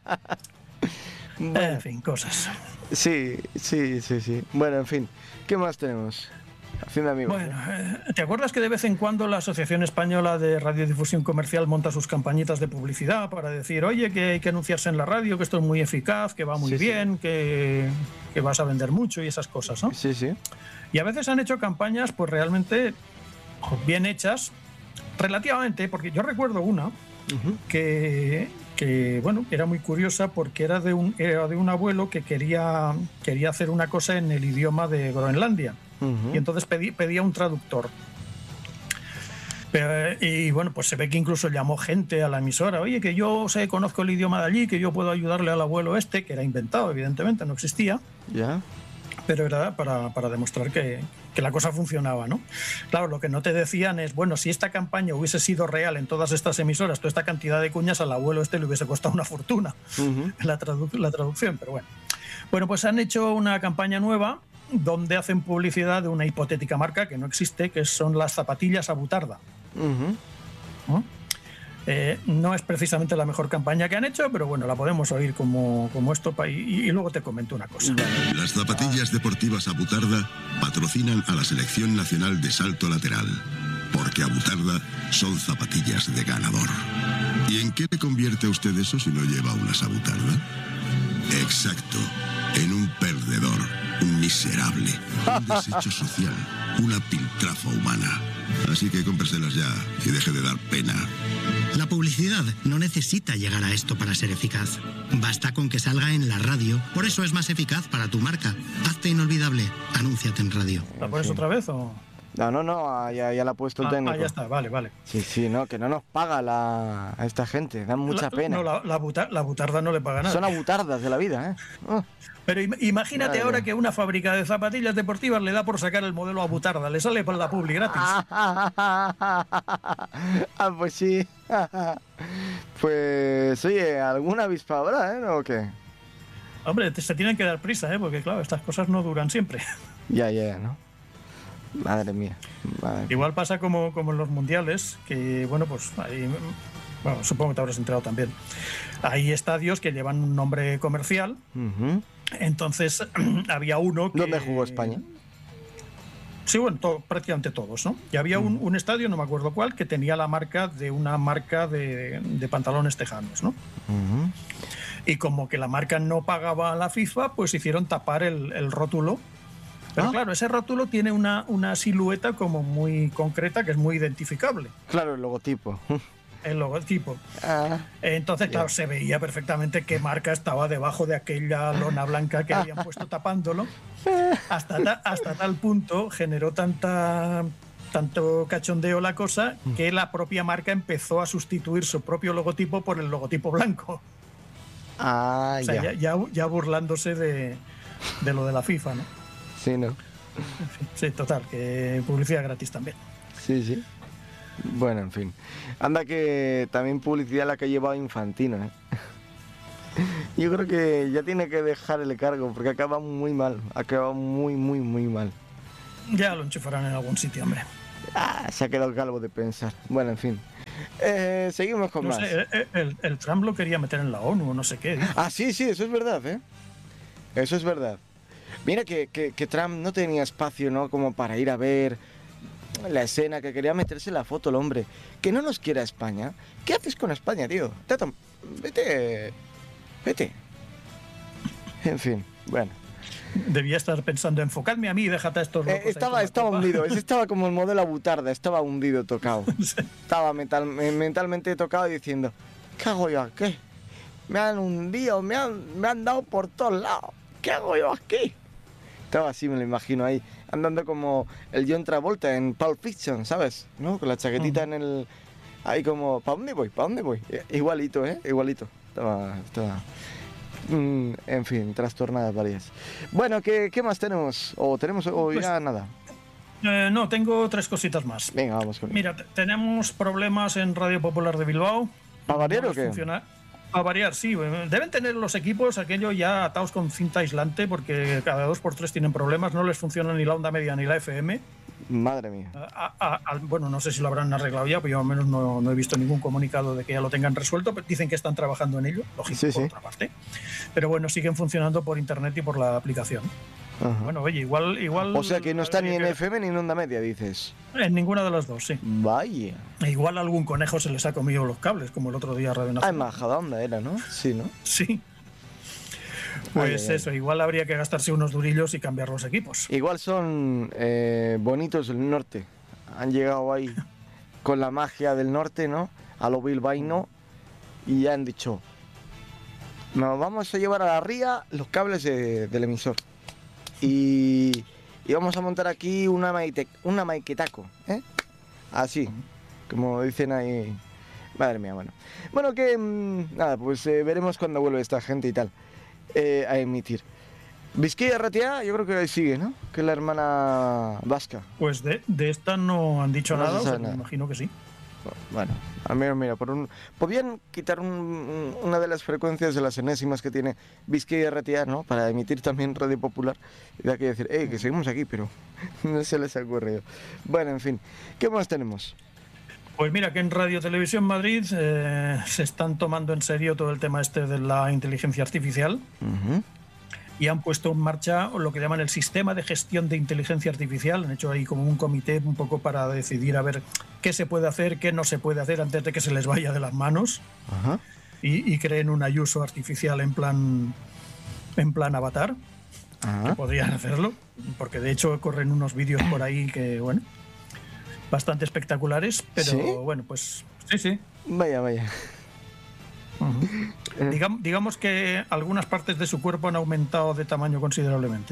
bueno. En fin, cosas. Sí, sí, sí, sí. Bueno, en fin, ¿qué más tenemos? Haciendo amigos. Bueno, eh, ¿te acuerdas que de vez en cuando la Asociación Española de Radiodifusión Comercial monta sus campañitas de publicidad para decir, oye, que hay que anunciarse en la radio, que esto es muy eficaz, que va muy sí, bien, sí. Que, que vas a vender mucho y esas cosas, ¿no? Sí, sí. Y a veces han hecho campañas, pues realmente bien hechas, relativamente, porque yo recuerdo una uh-huh. que, que, bueno, era muy curiosa porque era de un, era de un abuelo que quería, quería hacer una cosa en el idioma de Groenlandia. Uh-huh. Y entonces pedí, pedía un traductor. Pero, y bueno, pues se ve que incluso llamó gente a la emisora. Oye, que yo sé, conozco el idioma de allí, que yo puedo ayudarle al abuelo este, que era inventado, evidentemente, no existía. Ya. Yeah. Pero era para, para demostrar que, que la cosa funcionaba, ¿no? Claro, lo que no te decían es, bueno, si esta campaña hubiese sido real en todas estas emisoras, toda esta cantidad de cuñas, al abuelo este le hubiese costado una fortuna uh-huh. la, tradu- la traducción, pero bueno. Bueno, pues han hecho una campaña nueva donde hacen publicidad de una hipotética marca que no existe, que son las zapatillas Abutarda. Uh-huh. ¿No? Eh, no es precisamente la mejor campaña que han hecho, pero bueno, la podemos oír como, como esto y, y luego te comento una cosa. Las zapatillas deportivas Abutarda patrocinan a la Selección Nacional de Salto Lateral, porque Abutarda son zapatillas de ganador. ¿Y en qué te convierte a usted eso si no lleva unas Abutarda? Exacto, en un perdedor. Un miserable, un desecho social, una piltrafa humana. Así que cómpreselas ya y deje de dar pena. La publicidad no necesita llegar a esto para ser eficaz. Basta con que salga en la radio. Por eso es más eficaz para tu marca. Hazte inolvidable. Anúnciate en radio. ¿La pones otra vez o...? No, no, no, ya, ya la ha puesto el ah, técnico. Ah, ya está, vale, vale. Sí, sí, no, que no nos paga la, a esta gente, dan mucha la, pena. No, la, la, butar, la butarda no le paga nada. Son abutardas de la vida, ¿eh? Oh. Pero imagínate Madre. ahora que una fábrica de zapatillas deportivas le da por sacar el modelo Abutarda, le sale para la publi gratis. Ah, pues sí. Pues, oye, ¿alguna avispa habrá, eh? ¿O qué? Hombre, te, se tienen que dar prisa, ¿eh? Porque claro, estas cosas no duran siempre. Ya, ya, ¿no? Madre mía. Madre Igual pasa como, como en los mundiales, que bueno, pues ahí, bueno, supongo que te habrás enterado también. Hay estadios que llevan un nombre comercial. Uh-huh. Entonces había uno que... ¿Dónde jugó España? Sí, bueno, todo, prácticamente todos, ¿no? Y había uh-huh. un, un estadio, no me acuerdo cuál, que tenía la marca de una marca de, de pantalones tejanos, ¿no? Uh-huh. Y como que la marca no pagaba a la FIFA, pues hicieron tapar el, el rótulo. Pero ah. claro, ese rótulo tiene una, una silueta como muy concreta que es muy identificable. Claro, el logotipo. El logotipo. Ah. Entonces, claro, yeah. se veía perfectamente qué marca estaba debajo de aquella lona blanca que habían puesto tapándolo. Hasta, ta, hasta tal punto generó tanta, tanto cachondeo la cosa que la propia marca empezó a sustituir su propio logotipo por el logotipo blanco. Ah, o sea, ya. Ya, ya, ya burlándose de, de lo de la FIFA, ¿no? Sí, ¿no? Sí, total, que publicidad gratis también. Sí, sí. Bueno, en fin. Anda que también publicidad la que ha llevado Infantino, ¿eh? Yo creo que ya tiene que dejar el cargo porque acaba muy mal. Acaba muy, muy, muy mal. Ya lo enchufarán en algún sitio, hombre. Ah, se ha quedado calvo de pensar. Bueno, en fin. Eh, seguimos con no más. Sé, el, el, el Trump lo quería meter en la ONU o no sé qué. ¿eh? Ah, sí, sí, eso es verdad, ¿eh? Eso es verdad. Mira que, que, que Trump no tenía espacio, ¿no? Como para ir a ver la escena, que quería meterse la foto el hombre. Que no nos quiera España. ¿Qué haces con España, tío? Tato, vete. Vete. En fin, bueno. Debía estar pensando, enfocadme a mí, déjate a estos locos. Eh, estaba estaba hundido, ese estaba como el modelo Abutarda, estaba hundido, tocado. Sí. Estaba mental, mentalmente tocado y diciendo, ¿qué hago yo aquí? Me han hundido, me han, me han dado por todos lados. ¿Qué hago yo aquí? Estaba así, me lo imagino ahí, andando como el John Travolta en Pulp Fiction, ¿sabes? ¿No? Con la chaquetita mm. en el... Ahí como, ¿para dónde voy? ¿Para dónde voy? Igualito, ¿eh? Igualito. Estaba... estaba... Mm, en fin, trastornadas varias. Bueno, ¿qué, qué más tenemos? ¿O tenemos o pues, ya nada? Eh, no, tengo tres cositas más. Venga, vamos con Mira, tenemos problemas en Radio Popular de Bilbao. ¿Para variar no o qué? Funciona... A variar, sí. Deben tener los equipos aquello ya atados con cinta aislante porque cada dos por tres tienen problemas. No les funciona ni la onda media ni la F M. Madre mía. A, a, a, bueno, no sé si lo habrán arreglado ya, pero yo al menos no, no he visto ningún comunicado de que ya lo tengan resuelto. Pero dicen que están trabajando en ello, lógico, Sí, por sí. otra parte. Pero bueno, siguen funcionando por internet y por la aplicación. Ajá. Bueno, oye, igual... igual O sea que no está ni en que- F M ni en onda media, dices. En ninguna de las dos, sí. Vaya. E igual algún conejo se les ha comido los cables, como el otro día Radio Ah, en Nacional. Majadahonda era, ¿no? Sí, ¿no? Sí. Pues Ay, ay, ay. eso, igual habría que gastarse unos durillos y cambiar los equipos. Igual son eh, bonitos del norte. Han llegado ahí con la magia del norte, ¿no? A lo bilbaíno. Y ya han dicho, nos vamos a llevar a la ría los cables de- del emisor. Y, y vamos a montar aquí una, maite, una maquetaco, ¿eh? Así, como dicen ahí. Madre mía, bueno. Bueno, que mm, nada, pues eh, veremos cuando vuelve esta gente y tal eh, a emitir. Vizquaya Ratia, yo creo que ahí sigue, ¿no? Que es la hermana vasca. Pues de, de esta no han dicho No se nada, o sea, sabe me nada. imagino que sí. Bueno, al menos mira, por un, podían quitar un- un- una de las frecuencias de las enésimas que tiene Vizquaya Ratia, ¿no? Para emitir también Radio Popular. Y de aquí decir, eh, que seguimos aquí, pero no se les ha ocurrido. Bueno, en fin, ¿qué más tenemos? Pues mira que en Radio Televisión Madrid eh, se están tomando en serio todo el tema este de la inteligencia artificial Ujú. y han puesto en marcha lo que llaman el sistema de gestión de inteligencia artificial. Han hecho ahí como un comité un poco para decidir a ver qué se puede hacer, qué no se puede hacer antes de que se les vaya de las manos Ajá. y, y creen un Ayuso artificial en plan, en plan avatar. Ajá. Podrían hacerlo, porque de hecho corren unos vídeos por ahí que, bueno, bastante espectaculares, pero ¿Sí? bueno, pues sí, sí. Vaya, vaya. Digam- digamos que algunas partes de su cuerpo han aumentado de tamaño considerablemente.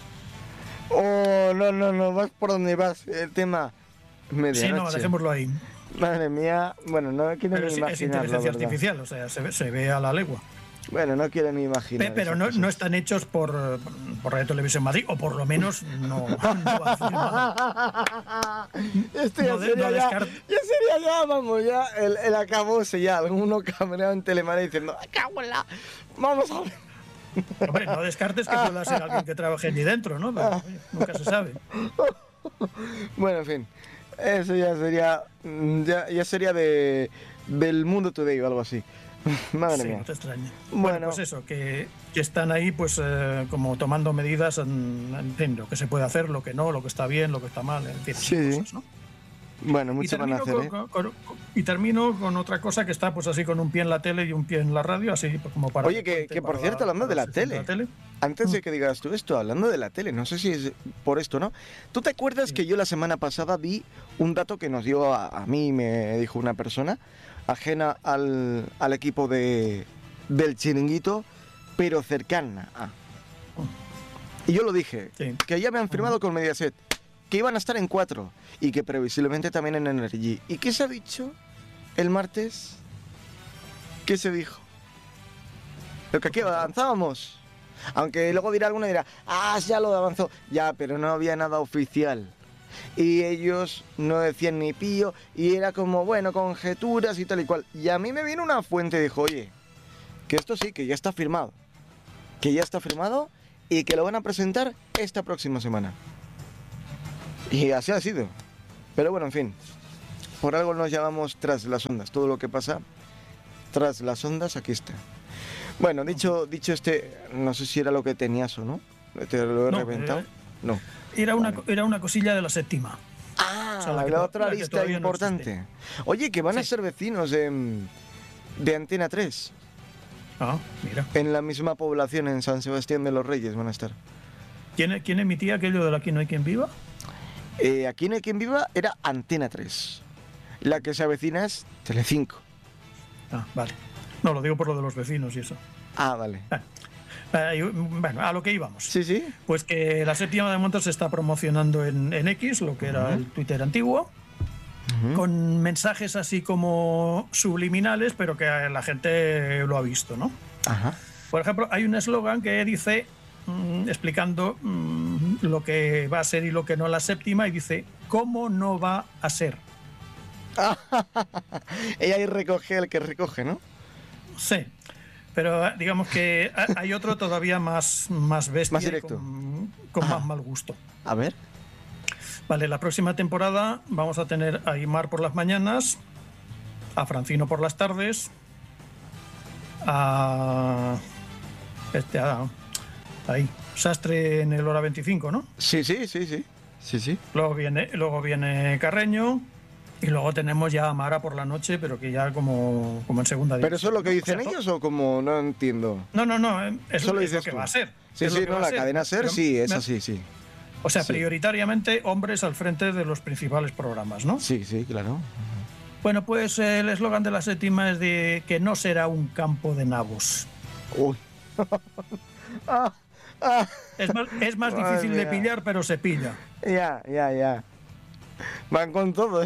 Oh, no, no, no, vas por donde vas. El tema medianoche. Sí, no, dejémoslo ahí. Madre mía, bueno, no quiero Pero ni es, es imaginarlo, inteligencia ¿verdad? artificial, o sea, se ve, se ve a la legua. Bueno, no quiero ni imaginar. Pe- Pero esas no, cosas. no están hechos por, por Radio Televisión Madrid, o por lo menos no, no ha firmado. Este ya, No de- sería no ya, descart- ya sería ya, vamos, ya el, el acabose ya, alguno cabreado en Telemadrid diciendo, ¡ay, cago en la! Vamos a ver. Hombre, no descartes que pueda ser alguien que trabaje allí dentro, ¿no? Pero, oye, nunca se sabe. Bueno, en fin, eso ya sería, mm, ya, ya sería de del Mundo Today o algo así. Madre Sí, mía. no te extraña. Bueno. Bueno, pues eso, que, que están ahí pues eh, como tomando medidas en, en fin, lo que se puede hacer, lo que no, lo que está bien, lo que está mal, en fin, Sí, esas sí. cosas, ¿no? Bueno, Y mucho van a termino, hacer, con, ¿eh? con- con- y termino con otra cosa que está pues así con un pie en la tele y un pie en la radio, así pues, como para... Oye, que, que por para cierto, la- hablando de para la sección tele, tele. antes Mm. de que digas tú esto, hablando de la tele, no sé si es por esto, ¿no? ¿Tú te acuerdas que yo la semana pasada vi un dato que nos dio a, a mí, me dijo una persona, ajena al, al equipo de, del Chiringuito, pero cercana a... Y yo lo dije, Sí. que ya me han firmado con Mediaset, que iban a estar en cuatro y que previsiblemente también en Energy. ¿Y qué se ha dicho el martes? ¿Qué se dijo? Lo que aquí avanzábamos. Aunque luego dirá alguno dirá, ah, ya lo avanzó. Ya, pero no había nada oficial. Y ellos no decían ni pío y era como, bueno, conjeturas y tal y cual. Y a mí me vino una fuente y dijo, oye, que esto sí, que ya está firmado. Que ya está firmado y que lo van a presentar esta próxima semana. Y así ha sido. Pero bueno, en fin. Por algo nos llamamos Tras las Ondas. Todo lo que pasa tras las ondas, aquí está. Bueno, dicho, dicho este, no sé si era lo que tenías o no. ¿Te lo he No, reventado? eh, No. Era una, Vale. era una cosilla de la séptima. Ah, o sea, la la, que to- otra la que lista todavía no importante. Oye, que van a Sí. ser vecinos de, de Antena tres. Ah, mira. En la misma población, en San Sebastián de los Reyes, van a estar. ¿Quién, quién emitía aquello de Aquí no hay quien viva? Eh, aquí no hay quien viva, era Antena tres. La que se avecina es Telecinco. Ah, vale. No, lo digo por lo de los vecinos y eso. Ah, vale. Eh, y, bueno, a lo que íbamos. Sí, sí. Pues que la séptima de momento se está promocionando en, en X, lo que era el Twitter antiguo, Ujú. con mensajes así como subliminales, pero que la gente lo ha visto, ¿no? Ajá. Por ejemplo, hay un eslogan que dice mmm, explicando mmm, lo que va a ser y lo que no la séptima, y dice, ¿cómo no va a ser? Ella ahí recoge el que recoge, ¿no? Sí, pero digamos que hay otro todavía más, más bestia, más directo, con, con más mal gusto. A ver. Vale, la próxima temporada vamos a tener a Aimar por las mañanas, a Francino por las tardes, a... Este, a, ahí, Sastre en el hora veinticinco, ¿no? Sí, sí, sí, sí. sí, sí. Luego viene, luego viene Carreño. Y luego tenemos ya a Mara por la noche, pero que ya como, como en segunda división. ¿Pero eso es lo que dicen, ¿no? ellos o como? No entiendo. No, no, no. Eso eso lo es dices lo que tú. va a ser. Sí, es sí, lo que no, va la a ser. cadena SER, Pero sí, es me... así, sí. O sea, sí. prioritariamente hombres al frente de los principales programas, ¿no? Sí, sí, claro. Bueno, pues el eslogan de la séptima es de que no será un campo de nabos. Uy. ah, ah. Es más, es más difícil Madre de pillar, pero se pilla. Ya, ya, ya. Van con todo, ¿eh?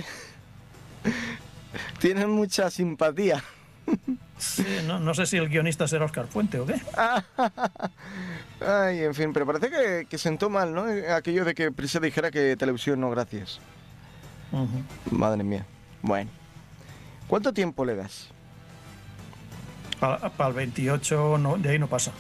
Tienen mucha simpatía. Sí, no, no sé si el guionista será Óscar Fuente o qué. Ay, en fin, pero parece que, que sentó mal, ¿no? Aquello de que Prisa dijera que televisión no, gracias. Uh-huh. Madre mía. Bueno. ¿Cuánto tiempo le das? Para pa el veintiocho, no, de ahí no pasa.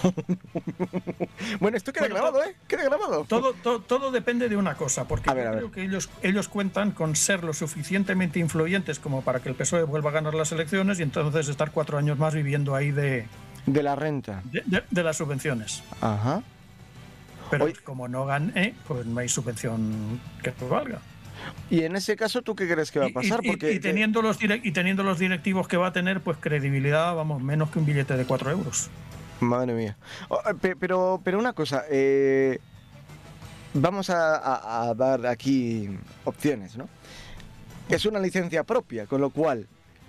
Bueno, esto queda bueno, grabado, ¿eh? Queda grabado. Todo, todo, todo depende de una cosa, porque a ver, yo a creo ver. que ellos, ellos cuentan con ser lo suficientemente influyentes como para que el P S O E vuelva a ganar las elecciones y entonces estar cuatro años más viviendo ahí de... De la renta. De, de, de las subvenciones. Ajá. Pero Oye, como no gane, pues no hay subvención que valga. Y en ese caso, ¿tú qué crees que va a pasar? Y, y, Porque y, teniendo los direct, y teniendo los directivos que va a tener, pues credibilidad, vamos, menos que un billete de cuatro euros. Madre mía. Oh, pero, pero una cosa, eh, vamos a, a, a dar aquí opciones, ¿no? Es una licencia propia, con lo cual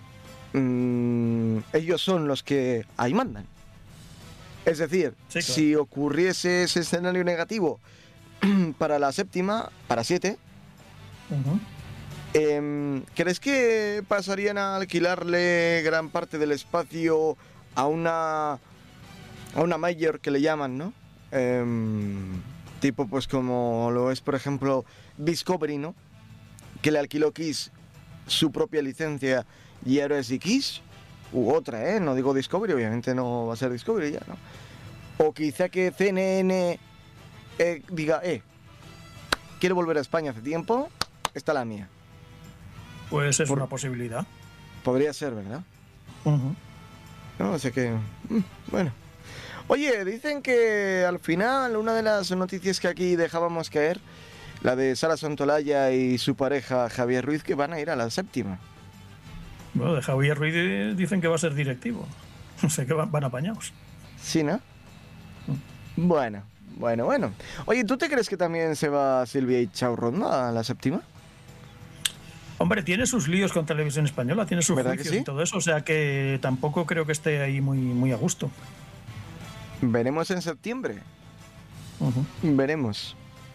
mmm, ellos son los que ahí mandan. Es decir, sí, claro. Si ocurriese ese escenario negativo para la séptima, para siete, uh-huh. eh, ¿crees que pasarían a alquilarle gran parte del espacio a una... a una mayor que le llaman, ¿no? Eh, tipo, pues como lo es, por ejemplo, Discovery, ¿no? Que le alquiló Kiss su propia licencia y ahora es Kiss, u otra, ¿eh? No digo Discovery, obviamente no va a ser Discovery ya, ¿no? O quizá que C N N eh, diga, eh, quiero volver a España hace tiempo, está la mía. Pues es por... una posibilidad. Podría ser, ¿verdad? Uh-huh. No, o sea que, bueno... Oye, dicen que al final una de las noticias que aquí dejábamos caer, la de Sara Santolaya y su pareja Javier Ruiz, que van a ir a la séptima. Bueno, de Javier Ruiz dicen que va a ser directivo. No sé, que van, van apañados. Sí, ¿no? Mm. Bueno, bueno, bueno. Oye, ¿tú te crees que también se va Silvia Ichaurrondo a la séptima? Hombre, tiene sus líos con Televisión Española, tiene sus juicios sí? y todo eso, o sea que tampoco creo que esté ahí muy, muy a gusto. Veremos en septiembre. Uh-huh. Veremos.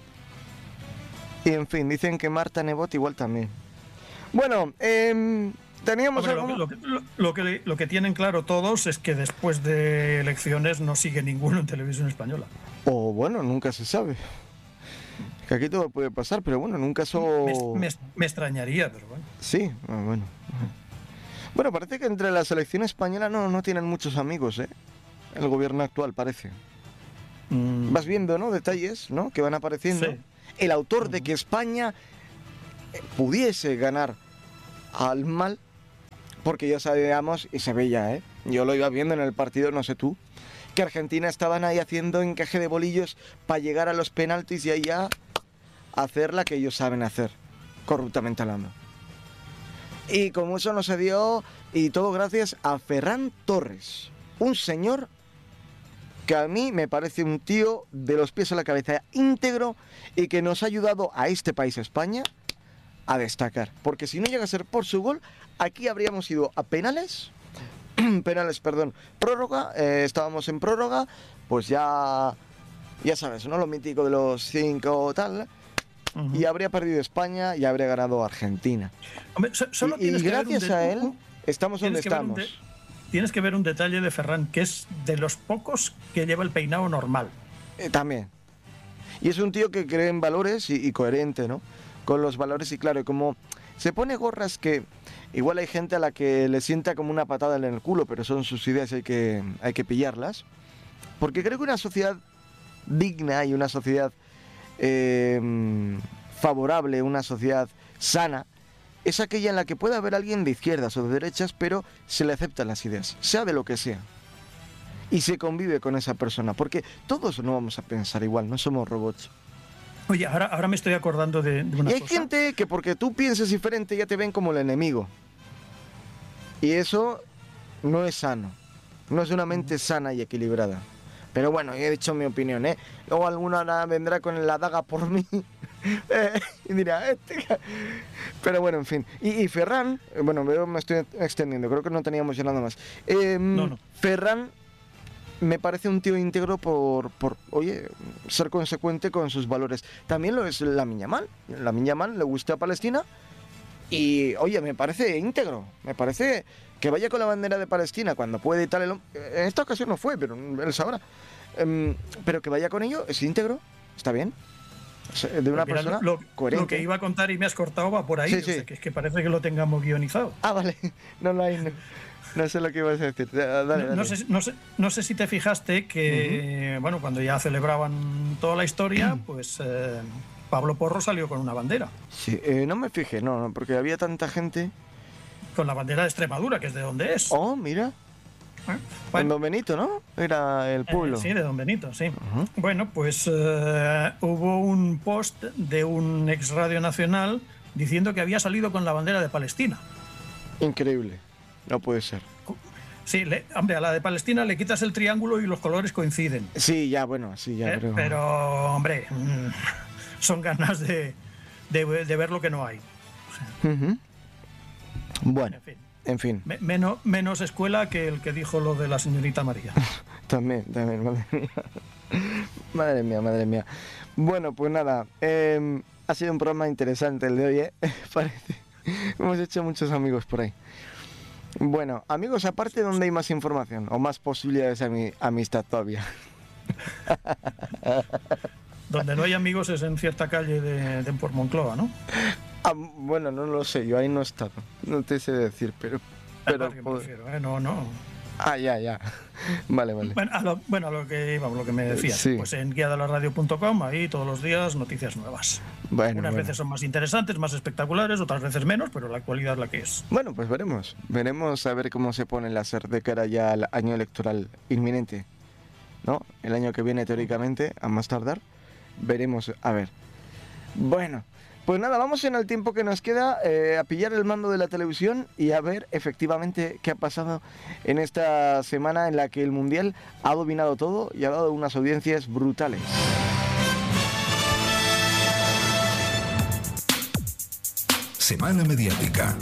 Y en fin, dicen que Marta Nebot igual también. Bueno, eh, teníamos Hombre, algo... lo, lo, lo, que, lo que tienen claro todos es que después de elecciones no sigue ninguno en Televisión Española. O bueno, nunca se sabe. Que aquí todo puede pasar, pero bueno, nunca eso... Me, me, me extrañaría, pero bueno. Sí, bueno. Bueno, parece que entre la selección española no, no tienen muchos amigos, ¿eh? El gobierno actual, parece. Mm. Vas viendo, ¿no? Detalles, ¿no? Que van apareciendo. Sí. El autor de que España pudiese ganar al mal, porque ya sabíamos, y se veía, ¿eh? Yo lo iba viendo en el partido, no sé tú, que Argentina estaban ahí haciendo encaje de bolillos para llegar a los penaltis y ahí ya hacer la que ellos saben hacer, corruptamente hablando. Y como eso no se dio, y todo gracias a Ferran Torres, un señor que a mí me parece un tío de los pies a la cabeza íntegro y que nos ha ayudado a este país, España, a destacar. Porque si no llega a ser por su gol, aquí habríamos ido a penales, penales, perdón, prórroga, eh, estábamos en prórroga, pues ya, ya sabes, ¿no? Lo mítico de los cinco tal, uh-huh. Y habría perdido España y habría ganado Argentina. Hombre, so, solo y, y gracias a él estamos donde estamos. Tienes que ver un detalle de Ferran, que es de los pocos que lleva el peinado normal. Eh, también. Y es un tío que cree en valores y, y coherente, ¿no? Con los valores y claro, como se pone gorras que igual hay gente a la que le sienta como una patada en el culo, pero son sus ideas y hay que, hay que pillarlas. Porque creo que una sociedad digna y una sociedad eh, favorable, una sociedad sana, es aquella en la que puede haber alguien de izquierdas o de derechas, pero se le aceptan las ideas, sea de lo que sea. Y se convive con esa persona, porque todos no vamos a pensar igual, no somos robots. Oye, ahora, ahora me estoy acordando de, de una y hay cosa. gente que porque tú pienses diferente ya te ven como el enemigo. Y eso no es sano. No es una mente sana y equilibrada. Pero bueno, he dicho mi opinión, ¿eh? Luego alguna vendrá con la daga por mí eh, y dirá, este... Pero bueno, en fin. Y, y Ferran, bueno, veo me estoy extendiendo, creo que no teníamos ya nada más. Eh, no, no. Ferran me parece un tío íntegro por, por, oye, ser consecuente con sus valores. También lo es Lamine Yamal. Lamine Yamal le gusta a Palestina y, oye, me parece íntegro. Me parece que vaya con la bandera de Palestina cuando puede y tal. El, en esta ocasión no fue, pero él sabrá. Um, pero que vaya con ello, es íntegro, está bien. De una Mira, persona lo, coherente. Lo que iba a contar y me has cortado va por ahí. Sí, o sí. sea, que es que parece que lo tengamos guionizado. Ah, vale. No lo hay. No. No sé lo que ibas a decir. Dale, dale. No, no, sé, no, sé, no sé si te fijaste que, uh-huh. bueno, cuando ya celebraban toda la historia, pues eh, Pablo Porro salió con una bandera. Sí, eh, no me fijé, no, no, porque había tanta gente. Con la bandera de Extremadura, que es de donde es. Oh, mira. ¿Eh? Bueno, en Don Benito, ¿no? Era el pueblo. Eh, sí, de Don Benito, sí. Uh-huh. Bueno, pues eh, hubo un post de un ex Radio Nacional diciendo que había salido con la bandera de Palestina. Increíble. No puede ser. Sí, le, hombre, a la de Palestina le quitas el triángulo y los colores coinciden. Sí, ya, bueno, sí, ya. Eh, pero... pero, hombre, mmm, son ganas de, de, de ver lo que no hay. O sea, uh-huh. Bueno, en fin. En fin. Me, menos, menos escuela que el que dijo lo de la señorita María. También, también, madre mía. Madre mía, madre mía. Bueno, pues nada, eh, ha sido un programa interesante el de hoy, ¿eh? Parece. Hemos hecho muchos amigos por ahí. Bueno, amigos, aparte, ¿dónde hay más información? ¿O más posibilidades de ami- amistad todavía? Donde no hay amigos es en cierta calle de, de por Moncloa, ¿no? Ah, bueno, no lo sé, yo ahí no he estado. No te sé decir, pero... pero me refiero, ¿eh? No, no. Ah, ya, ya. Vale, vale. Bueno, a lo, bueno, a lo que vamos, lo que me decías. Sí. Pues en guía de la radio punto com, ahí todos los días noticias nuevas. Bueno, Unas bueno. veces son más interesantes, más espectaculares, otras veces menos, pero la actualidad es la que es. Bueno, pues veremos. Veremos a ver cómo se pone el láser de cara ya al año electoral inminente, ¿no? El año que viene, teóricamente, a más tardar. Veremos, a ver. Bueno, pues nada, vamos en el tiempo que nos queda eh, a pillar el mando de la televisión y a ver efectivamente qué ha pasado en esta semana en la que el Mundial ha dominado todo y ha dado unas audiencias brutales. Semana mediática.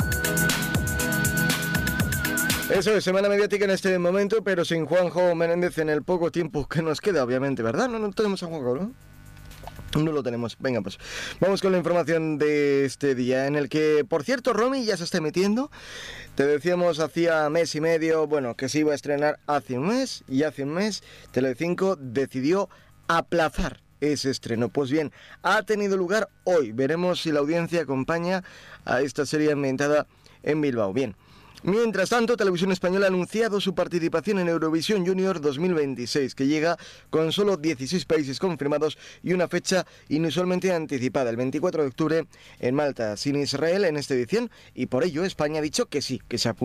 Eso es, semana mediática en este momento, pero sin Juanjo Menéndez en el poco tiempo que nos queda, obviamente, ¿verdad? No, no tenemos a Juanjo, ¿no? No lo tenemos. Venga, pues vamos con la información de este día, en el que, por cierto, Romy ya se está metiendo. Te decíamos hacía mes y medio, bueno, que se iba a estrenar hace un mes, y hace un mes Telecinco decidió aplazar ese estreno. Pues bien, ha tenido lugar hoy. Veremos si la audiencia acompaña a esta serie ambientada en Bilbao. Bien. Mientras tanto, Televisión Española ha anunciado su participación en Eurovisión Junior dos mil veintiséis, que llega con solo dieciséis países confirmados y una fecha inusualmente anticipada, el veinticuatro de octubre en Malta, sin Israel en esta edición, y por ello España ha dicho que sí, que se apunta.